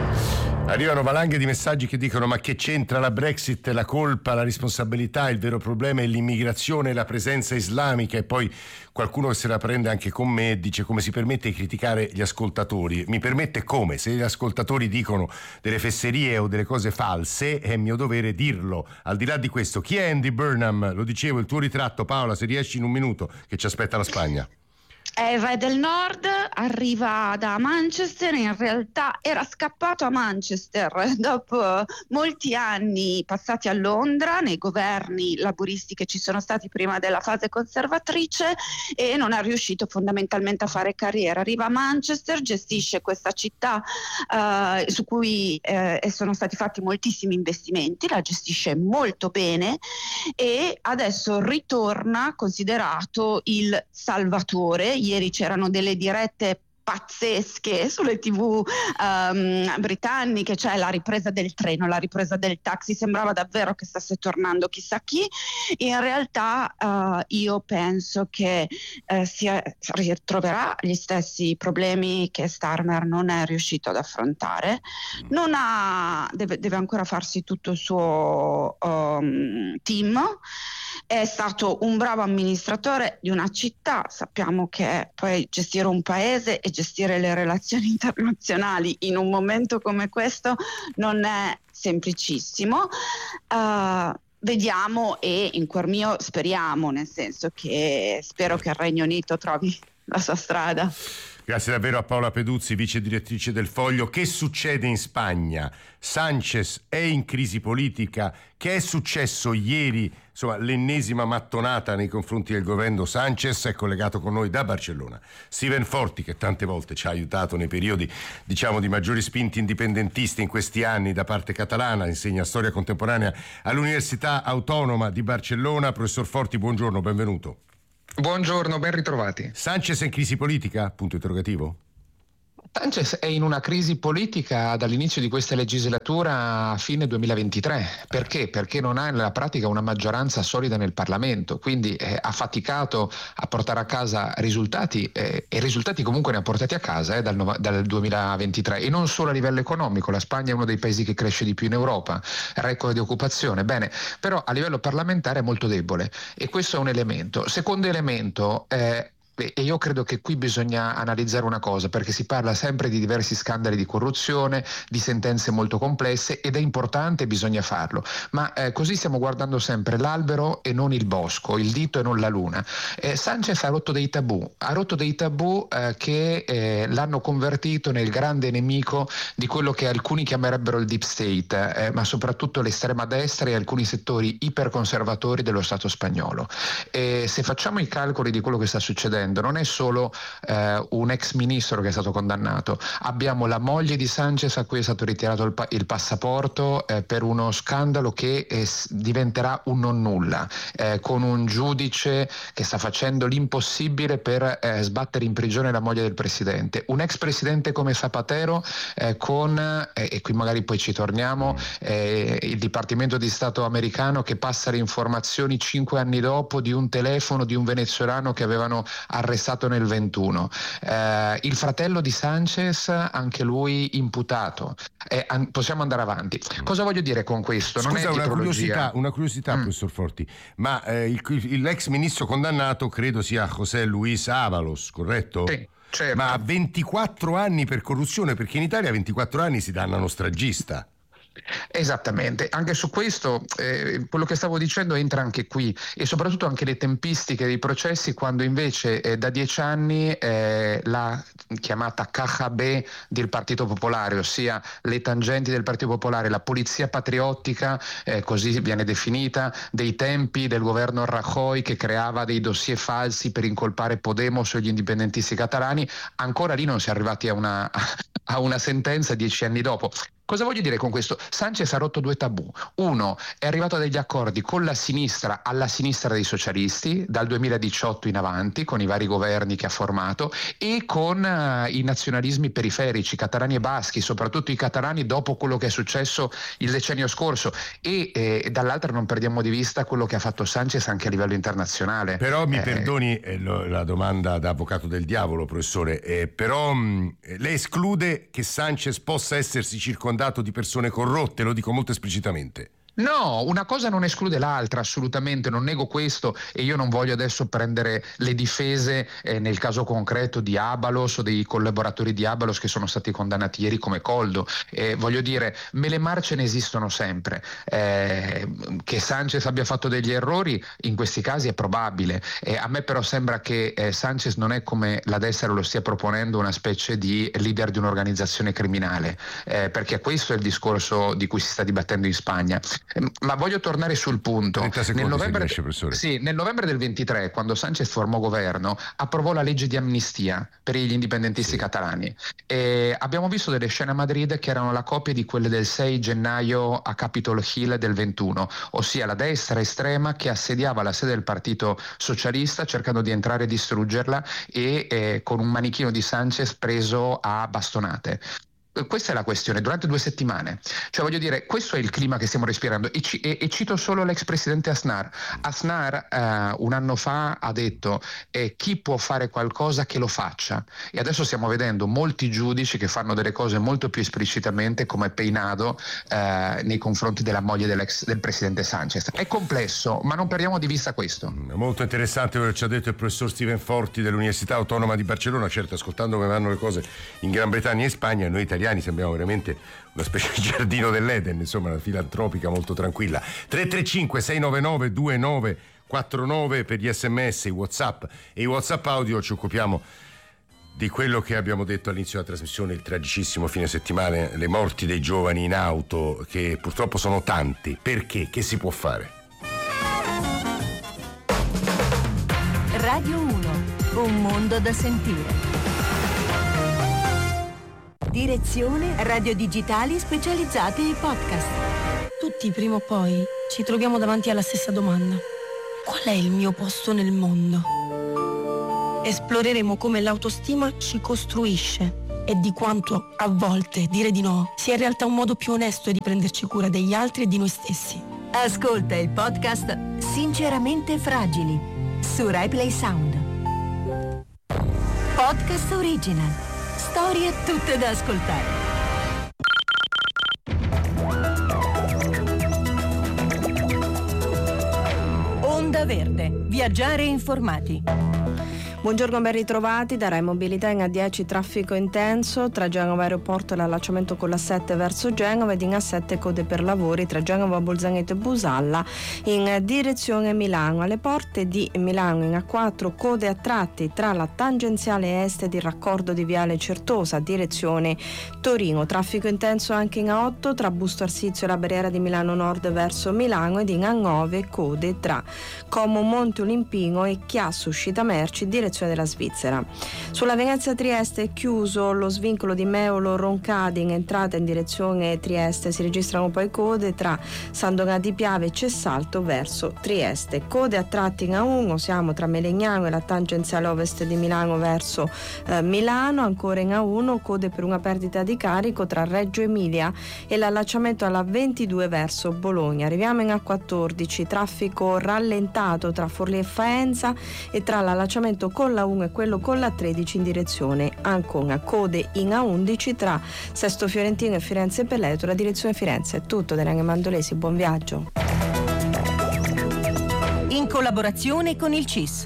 Speaker 12: Arrivano valanghe di messaggi che dicono: ma che c'entra la Brexit, la colpa, la responsabilità, il vero problema è l'immigrazione e la presenza islamica. E poi qualcuno che se la prende anche con me dice: come si permette di criticare gli ascoltatori? Mi permette come? Se gli ascoltatori dicono delle fesserie o delle cose false è mio dovere dirlo. Al di là di questo, chi è Andy Burnham? Lo dicevo, il tuo ritratto, Paola, se riesci in un minuto, che ci aspetta la Spagna.
Speaker 2: È il re del nord, arriva da Manchester, in realtà era scappato a Manchester dopo molti anni passati a Londra nei governi laburisti che ci sono stati prima della fase conservatrice, e non è riuscito fondamentalmente a fare carriera. Arriva a Manchester, gestisce questa città su cui sono stati fatti moltissimi investimenti, la gestisce molto bene e adesso ritorna considerato il salvatore. Ieri c'erano delle dirette pazzesche sulle TV britanniche, cioè la ripresa del treno, la ripresa del taxi, sembrava davvero che stesse tornando chissà chi. In realtà io penso che si ritroverà gli stessi problemi che Starmer non è riuscito ad affrontare. Deve ancora farsi tutto il suo team. È stato un bravo amministratore di una città, sappiamo che poi gestire un paese e gestire le relazioni internazionali in un momento come questo non è semplicissimo. Vediamo, e in cuor mio speriamo, nel senso che spero che il Regno Unito trovi la sua strada.
Speaker 12: Grazie davvero a Paola Peduzzi, vice direttrice del Foglio. Che succede in Spagna? Sanchez è in crisi politica? Che è successo ieri? Insomma, l'ennesima mattonata nei confronti del governo Sanchez. È collegato con noi da Barcellona Steven Forti, che tante volte ci ha aiutato nei periodi, diciamo, di maggiori spinti indipendentisti in questi anni da parte catalana. Insegna storia contemporanea all'Università Autonoma di Barcellona. Professor Forti, buongiorno, benvenuto.
Speaker 6: Buongiorno, ben ritrovati.
Speaker 12: Sanchez è in crisi politica? Punto interrogativo.
Speaker 6: Sanchez è in una crisi politica dall'inizio di questa legislatura a fine 2023. Perché? Perché non ha nella pratica una maggioranza solida nel Parlamento, quindi ha faticato a portare a casa risultati, e risultati comunque ne ha portati a casa dal 2023, e non solo a livello economico. La Spagna è uno dei paesi che cresce di più in Europa, record di occupazione, bene, però a livello parlamentare è molto debole, e questo è un elemento. Secondo elemento, e io credo che qui bisogna analizzare una cosa, perché si parla sempre di diversi scandali di corruzione, di sentenze molto complesse, ed è importante, bisogna farlo, ma così stiamo guardando sempre l'albero e non il bosco, il dito e non la luna. Sanchez ha rotto dei tabù che l'hanno convertito nel grande nemico di quello che alcuni chiamerebbero il deep state, ma soprattutto l'estrema destra e alcuni settori iperconservatori dello Stato spagnolo. Se facciamo i calcoli di quello che sta succedendo, non è solo un ex ministro che è stato condannato, abbiamo la moglie di Sanchez a cui è stato ritirato il passaporto per uno scandalo che diventerà un non nulla, con un giudice che sta facendo l'impossibile per sbattere in prigione la moglie del presidente, un ex presidente come Zapatero con, e qui magari poi ci torniamo, il Dipartimento di Stato americano che passa le informazioni 5 anni dopo di un telefono di un venezuelano che avevano arrestato nel 21. Il fratello di Sanchez, anche lui imputato. Possiamo andare avanti. Cosa voglio dire con questo? Non
Speaker 12: Scusa,
Speaker 6: è
Speaker 12: una curiosità, professor Forti, ma l'ex ministro condannato credo sia José Luis Ábalos, corretto?
Speaker 6: Sì, certo.
Speaker 12: Ma ha 24 anni per corruzione, perché in Italia 24 anni si dannano stragista.
Speaker 6: Esattamente, anche su questo quello che stavo dicendo entra anche qui, e soprattutto anche le tempistiche dei processi, quando invece da 10 anni la chiamata caja B del Partito Popolare, ossia le tangenti del Partito Popolare, la polizia patriottica, così viene definita, dei tempi del governo Rajoy, che creava dei dossier falsi per incolpare Podemos o gli indipendentisti catalani, ancora lì non si è arrivati a una sentenza 10 anni dopo. Cosa voglio dire con questo? Sanchez ha rotto 2 tabù. Uno, è arrivato a degli accordi con la sinistra, alla sinistra dei socialisti, dal 2018 in avanti, con i vari governi che ha formato, e con i nazionalismi periferici, catalani e baschi, soprattutto i catalani dopo quello che è successo il decennio scorso, e dall'altra non perdiamo di vista quello che ha fatto Sanchez anche a livello internazionale.
Speaker 12: Però mi perdoni la domanda da avvocato del diavolo, professore, però lei esclude che Sanchez possa essersi circondato di persone corrotte? Lo dico molto esplicitamente.
Speaker 6: No, una cosa non esclude l'altra, assolutamente, non nego questo, e io non voglio adesso prendere le difese nel caso concreto di Ábalos o dei collaboratori di Ábalos che sono stati condannati ieri come Coldo. Voglio dire, mele marce ne esistono sempre. Che Sanchez abbia fatto degli errori in questi casi è probabile. A me però sembra che Sanchez non è, come la destra lo stia proponendo, una specie di leader di un'organizzazione criminale, perché questo è il discorso di cui si sta dibattendo in Spagna. Ma voglio tornare sul punto.
Speaker 12: 30 secondi, nel novembre del 23, quando Sanchez formò governo, approvò la legge di amnistia per gli indipendentisti catalani. E abbiamo visto delle scene a Madrid che erano la copia di quelle del 6 gennaio a Capitol Hill del 21, ossia la destra estrema che assediava la sede del Partito Socialista cercando di entrare e distruggerla e con un manichino di Sanchez preso a bastonate. Questa è la questione, durante 2 settimane. Cioè, voglio dire, questo è il clima che stiamo respirando e cito solo l'ex presidente Aznar. Aznar un anno fa ha detto chi può fare qualcosa che lo faccia, e adesso stiamo vedendo molti giudici che fanno delle cose molto più esplicitamente, come Peinado nei confronti della moglie del presidente Sanchez. È complesso, ma non perdiamo di vista questo. Molto interessante quello che ci ha detto il professor Steven Forti dell'Università Autonoma di Barcellona. Certo, ascoltando come vanno le cose in Gran Bretagna e Spagna, noi italiani sembriamo veramente una specie di giardino dell'Eden, insomma, una filantropica molto tranquilla. 335 699 2949 per gli SMS, i WhatsApp e i WhatsApp audio. Ci occupiamo di quello che abbiamo detto all'inizio della trasmissione, il tragicissimo fine settimana, le morti dei giovani in auto, che purtroppo sono tanti. Perché? Che si può fare?
Speaker 23: Radio 1, un mondo da sentire. Direzione radio digitali specializzati in podcast.
Speaker 7: Tutti prima o poi ci troviamo davanti alla stessa domanda: qual è il mio posto nel mondo? Esploreremo come l'autostima ci costruisce e di quanto a volte dire di no sia in realtà un modo più onesto di prenderci cura degli altri e di noi stessi.
Speaker 23: Ascolta il podcast Sinceramente Fragili su RaiPlay Sound. Podcast original. Storie tutte da ascoltare. Onda Verde. Viaggiare informati.
Speaker 25: Buongiorno, ben ritrovati. Da Rai Mobilità in A10 traffico intenso tra Genova Aeroporto e l'allacciamento con la 7 verso Genova, ed in A7 code per lavori tra Genova, Bolzaneto e Busalla in direzione Milano. Alle porte di Milano in A4 code a tratti tra la tangenziale est ed il raccordo di Viale Certosa direzione Torino. Traffico intenso anche in A8 tra Busto Arsizio e la barriera di Milano Nord verso Milano, ed in A9 code tra Como Monte Olimpino e Chiasso Uscita Merci direzione della Svizzera. Sulla Venezia-Trieste è chiuso lo svincolo di Meolo-Roncade in entrata in direzione Trieste. Si registrano poi code tra San Donà di Piave e Cessalto verso Trieste. Code a tratti in A1, siamo tra Melegnano e la tangenziale ovest di Milano verso Milano. Ancora in A1 code per una perdita di carico tra Reggio Emilia e l'allacciamento alla 22 verso Bologna. Arriviamo in A14, traffico rallentato tra Forlì e Faenza e tra l'allacciamento con la 1 e quello con la 13 in direzione Ancona. Code in A11 tra Sesto Fiorentino e Firenze Pelleto, la direzione Firenze. È tutto da Ranghe Mandolesi, buon viaggio.
Speaker 23: In collaborazione con il CIS.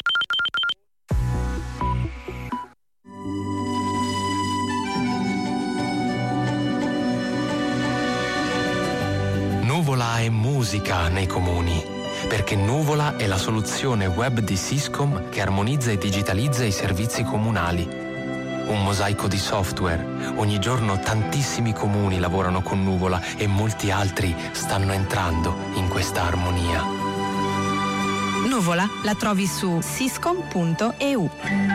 Speaker 19: Nuvola è musica nei comuni, perché Nuvola è la soluzione web di Syscom che armonizza e digitalizza i servizi comunali. Un mosaico di software. Ogni giorno tantissimi comuni lavorano con Nuvola e molti altri stanno entrando in questa armonia.
Speaker 7: Nuvola la trovi su syscom.eu.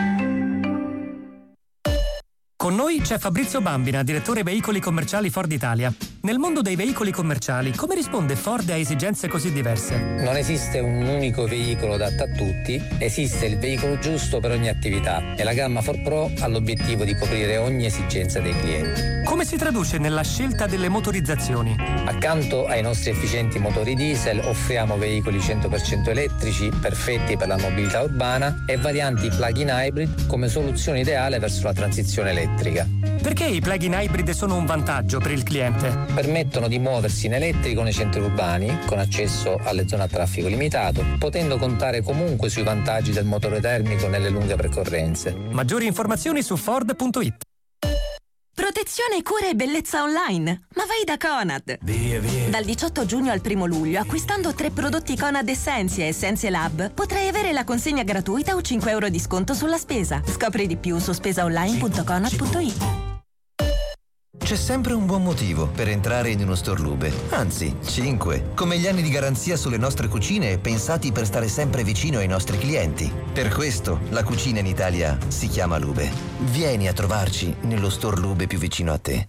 Speaker 20: Con noi c'è Fabrizio Bambina, direttore veicoli commerciali Ford Italia. Nel mondo dei veicoli commerciali, come risponde Ford a esigenze così diverse?
Speaker 21: Non esiste un unico veicolo adatto a tutti, esiste il veicolo giusto per ogni attività e la gamma Ford Pro ha l'obiettivo di coprire ogni esigenza dei clienti.
Speaker 20: Come si traduce nella scelta delle motorizzazioni?
Speaker 21: Accanto ai nostri efficienti motori diesel offriamo veicoli 100% elettrici perfetti per la mobilità urbana e varianti plug-in hybrid come soluzione ideale verso la transizione elettrica.
Speaker 20: Perché i plug-in hybrid sono un vantaggio per il cliente?
Speaker 21: Permettono di muoversi in elettrico nei centri urbani, con accesso alle zone a traffico limitato, potendo contare comunque sui vantaggi del motore termico nelle lunghe percorrenze.
Speaker 20: Maggiori informazioni su Ford.it.
Speaker 16: Protezione, cura e bellezza online. Ma vai da Conad.
Speaker 20: Via.
Speaker 16: Dal 18 giugno al 1 luglio, acquistando 3 prodotti Conad Essentia e Essenze Lab, potrai avere la consegna gratuita o 5 euro di sconto sulla spesa. Scopri di più su spesaonline.conad.it.
Speaker 9: C'è sempre un buon motivo per entrare in uno store Lube. Anzi, 5. Come gli anni di garanzia sulle nostre cucine pensati per stare sempre vicino ai nostri clienti. Per questo la cucina in Italia si chiama Lube. Vieni a trovarci nello store Lube più vicino a te.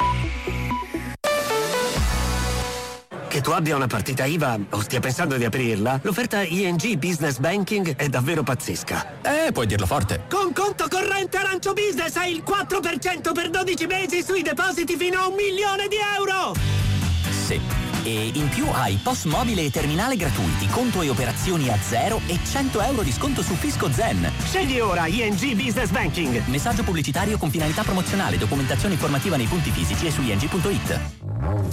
Speaker 11: Che tu abbia una partita IVA o stia pensando di aprirla, l'offerta ING Business Banking è davvero pazzesca.
Speaker 13: Puoi dirlo forte.
Speaker 11: Con conto corrente Arancio Business hai il 4% per 12 mesi sui depositi fino a €1 milione.
Speaker 13: Sì. E in più hai POS mobile e terminale gratuiti, conto e operazioni a zero e €100 di sconto su Fisco Zen.
Speaker 11: Scegli ora ING Business Banking.
Speaker 13: Messaggio pubblicitario con finalità promozionale, documentazione informativa nei punti fisici e su ing.it.